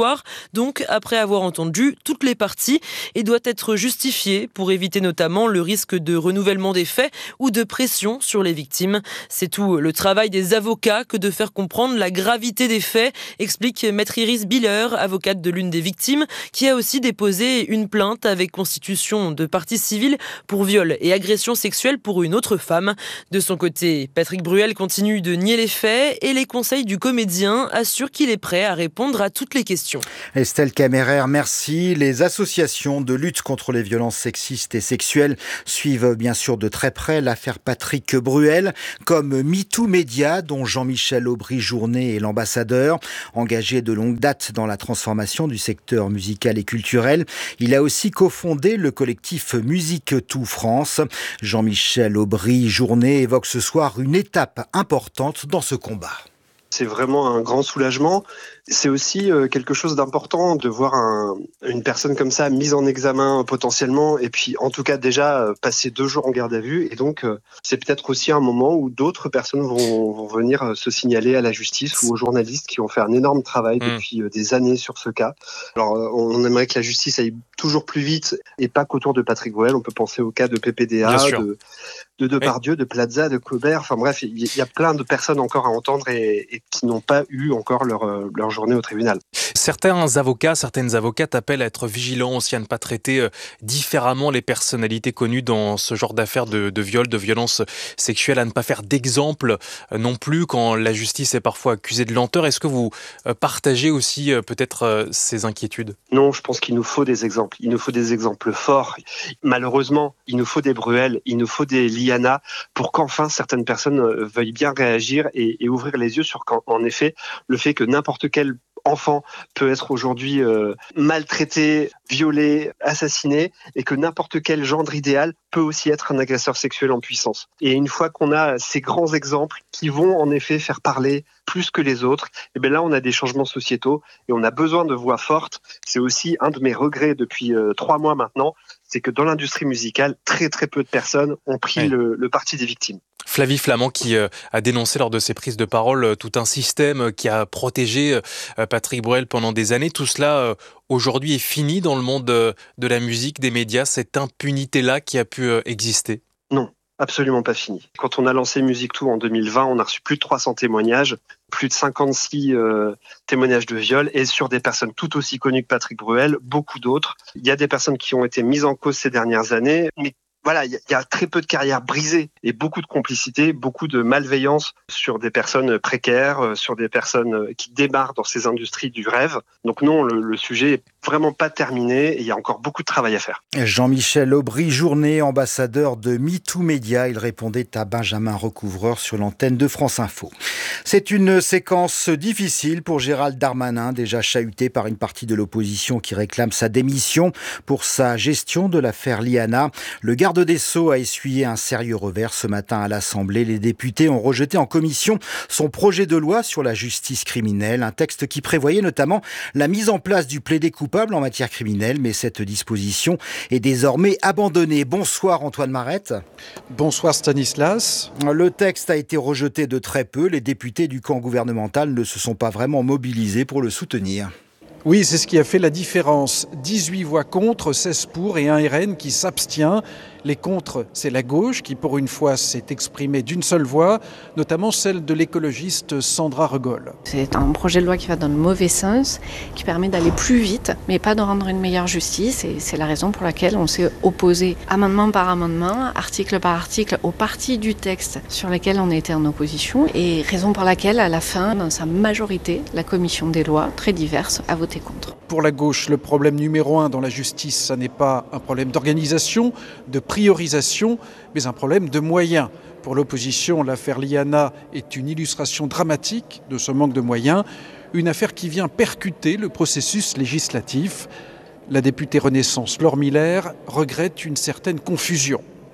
soir, donc après avoir entendu toutes les parties, et doit être justifié pour éviter notamment le risque de renouvellement des faits ou de pression sur les victimes. C'est tout le travail des avocats que de faire comprendre la gravité des faits, explique maître Iris Biller, avocate de l'une des victimes, qui a aussi déposé une plainte avec constitution de partie civile pour viol et agression sexuelle pour une autre femme. De son côté, Patrick Bruel continue de nier les faits et les conseils du comédien assurent qu'il est prêt à répondre à toutes les questions. Estelle Caméraire, merci. Les associations de lutte contre les violences sexistes et sexuelles suivent bien sûr de très près l'affaire Patrick Bruel, comme MeToo Média, dont Jean-Michel Aubry-Journet est l'ambassadeur. Engagé de longue date dans la transformation du secteur musical et culturel, il a aussi cofondé le collectif Musique Tout France. Jean-Michel Aubry-Journet évoque ce soir une étape importante dans ce combat. C'est vraiment un grand soulagement. C'est aussi quelque chose d'important de voir un, une personne comme ça mise en examen potentiellement et puis en tout cas déjà passer deux jours en garde à vue. Et donc c'est peut-être aussi un moment où d'autres personnes vont, vont venir se signaler à la justice ou aux journalistes qui ont fait un énorme travail mmh. depuis des années sur ce cas. Alors on aimerait que la justice aille toujours plus vite et pas qu'autour de Patrick Bruel. On peut penser au cas de P P D A, de, de Depardieu, de Plaza, de Colbert. Enfin bref, il y a plein de personnes encore à entendre et, et qui n'ont pas eu encore leur, leur journée au tribunal. Certains avocats, certaines avocates appellent à être vigilants aussi, à ne pas traiter différemment les personnalités connues dans ce genre d'affaires de, de viol, de violence sexuelle, à ne pas faire d'exemple non plus quand la justice est parfois accusée de lenteur. Est-ce que vous partagez aussi peut-être ces inquiétudes ? Non, je pense qu'il nous faut des exemples. Il nous faut des exemples forts. Malheureusement, il nous faut des Bruel, il nous faut des Liana pour qu'enfin certaines personnes veuillent bien réagir et, et ouvrir les yeux sur qu'en en effet, le fait que n'importe quel enfant peut être aujourd'hui euh, maltraité, violé, assassiné et que n'importe quel gendre idéal peut aussi être un agresseur sexuel en puissance. Et une fois qu'on a ces grands exemples qui vont en effet faire parler plus que les autres, et bien là on a des changements sociétaux et on a besoin de voix fortes. C'est aussi un de mes regrets depuis euh, trois mois maintenant, c'est que dans l'industrie musicale, très très peu de personnes ont pris oui. le, le parti des victimes. Flavie Flament qui euh, a dénoncé lors de ses prises de parole euh, tout un système qui a protégé euh, Patrick Bruel pendant des années. Tout cela euh, aujourd'hui est fini dans le monde euh, de la musique, des médias, cette impunité-là qui a pu euh, exister. Non, absolument pas fini. Quand on a lancé Musique Tout en deux mille vingt, on a reçu plus de trois cents témoignages, plus de cinquante-six euh, témoignages de viol et sur des personnes tout aussi connues que Patrick Bruel, beaucoup d'autres. Il y a des personnes qui ont été mises en cause ces dernières années, mais voilà, il y, y a très peu de carrières brisées et beaucoup de complicité, beaucoup de malveillance sur des personnes précaires, sur des personnes qui démarrent dans ces industries du rêve. Donc non, le, le sujet est vraiment pas terminé et il y a encore beaucoup de travail à faire. Jean-Michel Aubry-Journet, ambassadeur de MeToo Média, il répondait à Benjamin Recouvreur sur l'antenne de France Info. C'est une séquence difficile pour Gérald Darmanin, déjà chahuté par une partie de l'opposition qui réclame sa démission pour sa gestion de l'affaire Liana. Le garde des Sceaux a essuyé un sérieux revers ce matin à l'Assemblée. Les députés ont rejeté en commission son projet de loi sur la justice criminelle, un texte qui prévoyait notamment la mise en place du plaidé coupable en matière criminelle, mais cette disposition est désormais abandonnée. Bonsoir Antoine Marette. Bonsoir Stanislas. Le texte a été rejeté de très peu. Les députés du camp gouvernemental ne se sont pas vraiment mobilisés pour le soutenir. Oui, c'est ce qui a fait la différence. dix-huit voix contre, seize pour et un R N qui s'abstient. Les contre, c'est la gauche qui, pour une fois, s'est exprimée d'une seule voix, notamment celle de l'écologiste Sandra Regol. C'est un projet de loi qui va dans le mauvais sens, qui permet d'aller plus vite, mais pas de rendre une meilleure justice. Et c'est la raison pour laquelle on s'est opposé, amendement par amendement, article par article, aux parties du texte sur lesquelles on était en opposition. Et raison pour laquelle, à la fin, dans sa majorité, la commission des lois, très diverses, a voté contre. Pour la gauche, le problème numéro un dans la justice, ça n'est pas un problème d'organisation, de priorisation, mais un problème de moyens. Pour l'opposition, l'affaire Liana est une illustration dramatique de ce manque de moyens, une affaire qui vient percuter le processus législatif. La députée Renaissance Laure Miller regrette une certaine confusion.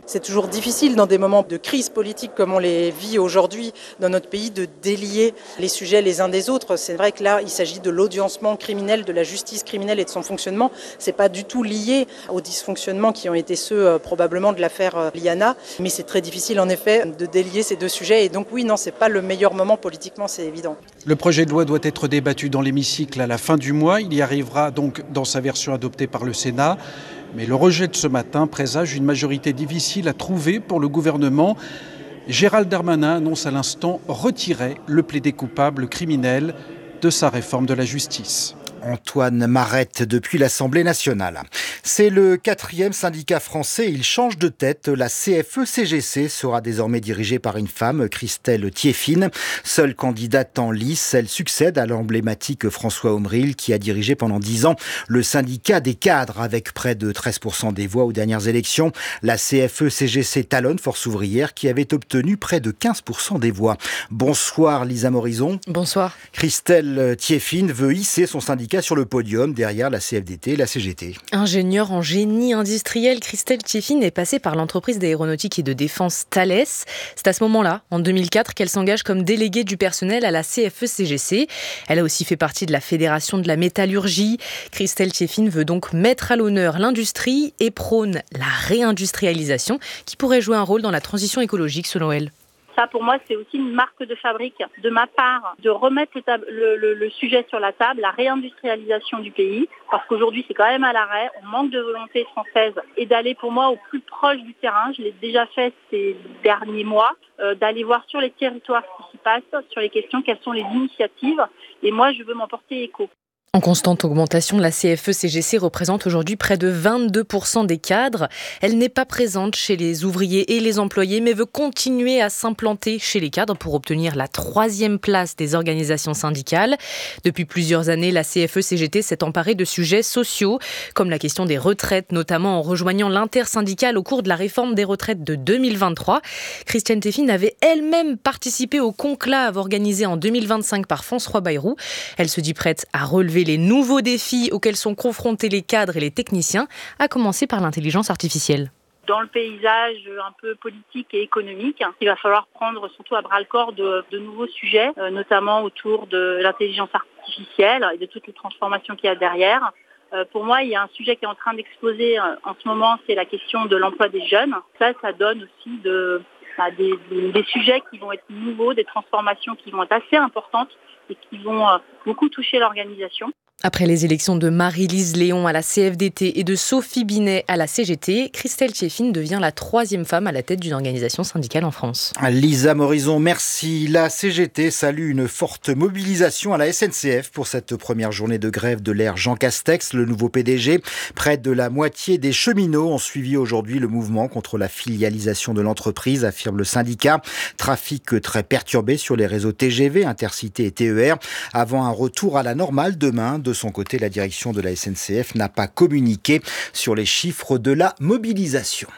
C'est toujours difficile dans des moments de crise politique comme on les vit aujourd'hui dans notre pays de délier les sujets les uns des autres. C'est vrai que là, il s'agit de l'audiencement criminel, de la justice criminelle et de son fonctionnement. C'est pas du tout lié aux dysfonctionnements qui ont été ceux euh, probablement de l'affaire euh, Liana. Mais c'est très difficile en effet de délier ces deux sujets. Et donc oui, non, c'est pas le meilleur moment politiquement, c'est évident. Le projet de loi doit être débattu dans l'hémicycle à la fin du mois. Il y arrivera donc dans sa version adoptée par le Sénat. Mais le rejet de ce matin présage une majorité difficile à trouver pour le gouvernement. Gérald Darmanin annonce à l'instant retirer le plaidé coupable criminel de sa réforme de la justice. Antoine Marette depuis l'Assemblée nationale. C'est le quatrième syndicat français. Il change de tête. La C F E C G C sera désormais dirigée par une femme, Christelle Thieffine. Seule candidate en lice, elle succède à l'emblématique François Omril qui a dirigé pendant dix ans le syndicat des cadres avec près de treize pour cent des voix aux dernières élections. La C F E C G C talonne Force ouvrière qui avait obtenu près de quinze pour cent des voix. Bonsoir Lisa Morison. Bonsoir. Christelle Thieffine veut hisser son syndicat sur le podium derrière la C F D T et la C G T. Ingénieure en génie industriel, Christelle Thieffine est passée par l'entreprise d'aéronautique et de défense Thales. C'est à ce moment-là, en deux mille quatre, qu'elle s'engage comme déléguée du personnel à la C F E C G C. Elle a aussi fait partie de la Fédération de la métallurgie. Christelle Thieffine veut donc mettre à l'honneur l'industrie et prône la réindustrialisation qui pourrait jouer un rôle dans la transition écologique selon elle. Ça, pour moi, c'est aussi une marque de fabrique de ma part de remettre le, tab- le, le, le sujet sur la table, la réindustrialisation du pays, parce qu'aujourd'hui, c'est quand même à l'arrêt, on manque de volonté française, et d'aller pour moi au plus proche du terrain, je l'ai déjà fait ces derniers mois, euh, d'aller voir sur les territoires ce qui s'y passe, sur les questions, quelles sont les initiatives, et moi, je veux m'en porter écho. En constante augmentation, la C F E C G C représente aujourd'hui près de vingt-deux pour cent des cadres. Elle n'est pas présente chez les ouvriers et les employés, mais veut continuer à s'implanter chez les cadres pour obtenir la troisième place des organisations syndicales. Depuis plusieurs années, la C F E C G T s'est emparée de sujets sociaux, comme la question des retraites, notamment en rejoignant l'intersyndicale au cours de la réforme des retraites de deux mille vingt-trois. Christiane Thieffine avait elle-même participé au conclave organisé en deux mille vingt-cinq par François Bayrou. Elle se dit prête à relever les nouveaux défis auxquels sont confrontés les cadres et les techniciens, à commencer par l'intelligence artificielle. Dans le paysage un peu politique et économique, il va falloir prendre surtout à bras-le-corps de, de nouveaux sujets, euh, notamment autour de l'intelligence artificielle et de toutes les transformations qu'il y a derrière. Euh, pour moi, il y a un sujet qui est en train d'exploser euh, en ce moment, c'est la question de l'emploi des jeunes. Ça, ça donne aussi de, bah, des, des, des sujets qui vont être nouveaux, des transformations qui vont être assez importantes et qui vont euh, beaucoup toucher l'organisation. Après les élections de Marie-Lise Léon à la C F D T et de Sophie Binet à la C G T, Christelle Thieffine devient la troisième femme à la tête d'une organisation syndicale en France. Lisa Morison, merci. La C G T salue une forte mobilisation à la S N C F pour cette première journée de grève de l'ère Jean Castex, le nouveau P D G. Près de la moitié des cheminots ont suivi aujourd'hui le mouvement contre la filialisation de l'entreprise, affirme le syndicat. Trafic très perturbé sur les réseaux T G V, Intercités et T E R, avant un retour à la normale demain. De son côté, la direction de la S N C F n'a pas communiqué sur les chiffres de la mobilisation.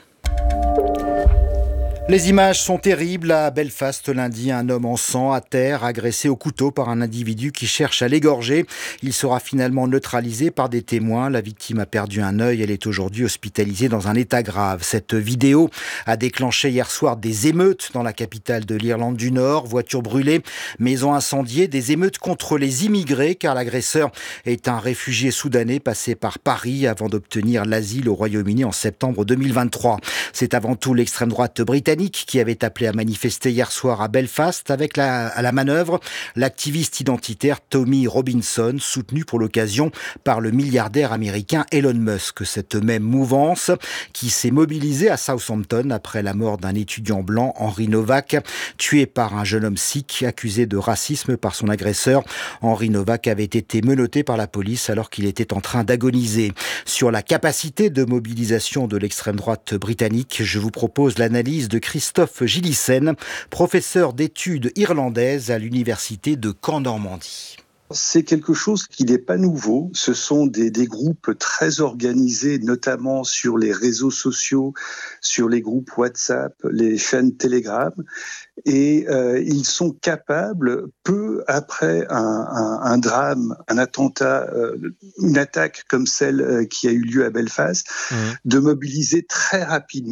Les images sont terribles. À Belfast, lundi, un homme en sang, à terre, agressé au couteau par un individu qui cherche à l'égorger. Il sera finalement neutralisé par des témoins. La victime a perdu un œil. Elle est aujourd'hui hospitalisée dans un état grave. Cette vidéo a déclenché hier soir des émeutes dans la capitale de l'Irlande du Nord. Voitures brûlées, maisons incendiées, des émeutes contre les immigrés, car l'agresseur est un réfugié soudanais passé par Paris avant d'obtenir l'asile au Royaume-Uni en septembre deux mille vingt-trois. C'est avant tout l'extrême droite britannique qui avait appelé à manifester hier soir à Belfast avec la, à la manœuvre l'activiste identitaire Tommy Robinson, soutenu pour l'occasion par le milliardaire américain Elon Musk. Cette même mouvance qui s'est mobilisée à Southampton après la mort d'un étudiant blanc, Henry Novak, tué par un jeune homme sikh accusé de racisme par son agresseur. Henry Novak avait été menotté par la police alors qu'il était en train d'agoniser. Sur la capacité de mobilisation de l'extrême droite britannique, je vous propose l'analyse de Christophe Gillissen, professeur d'études irlandaises à l'université de Caen-Normandie. C'est quelque chose qui n'est pas nouveau. Ce sont des, des groupes très organisés, notamment sur les réseaux sociaux, sur les groupes WhatsApp, les chaînes Telegram. Et euh, ils sont capables, peu après un, un, un drame, un attentat, euh, une attaque comme celle euh, qui a eu lieu à Belfast, mmh. de mobiliser très rapidement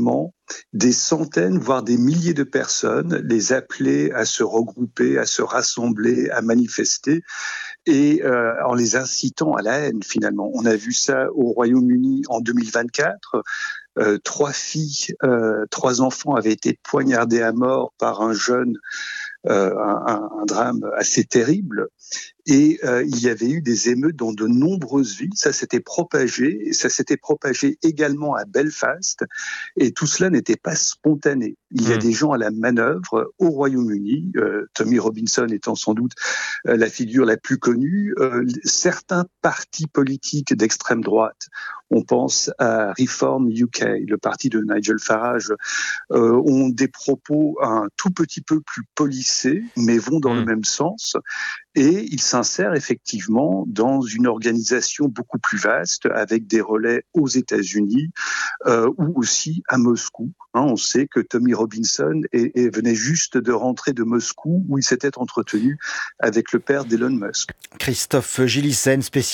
des centaines, voire des milliers de personnes, les appeler à se regrouper, à se rassembler, à manifester, et euh, en les incitant à la haine finalement. On a vu ça au Royaume-Uni en deux mille vingt-quatre. Euh, trois filles, euh, trois enfants avaient été poignardés à mort par un jeune, euh, un, un drame assez terrible. Et euh, il y avait eu des émeutes dans de nombreuses villes. Ça s'était propagé. Ça s'était propagé également à Belfast. Et tout cela n'était pas spontané. Il y a mmh. des gens à la manœuvre au Royaume-Uni, euh, Tommy Robinson étant sans doute euh, la figure la plus connue. Euh, certains partis politiques d'extrême droite, on pense à Reform U K, le parti de Nigel Farage, euh, ont des propos un tout petit peu plus policés, mais vont dans mmh. le même sens. Et il s'insère effectivement dans une organisation beaucoup plus vaste, avec des relais aux États-Unis euh, ou aussi à Moscou. Hein, on sait que Tommy Robinson est, est, venait juste de rentrer de Moscou, où il s'était entretenu avec le père d'Elon Musk. Christophe Gillissen, spécialiste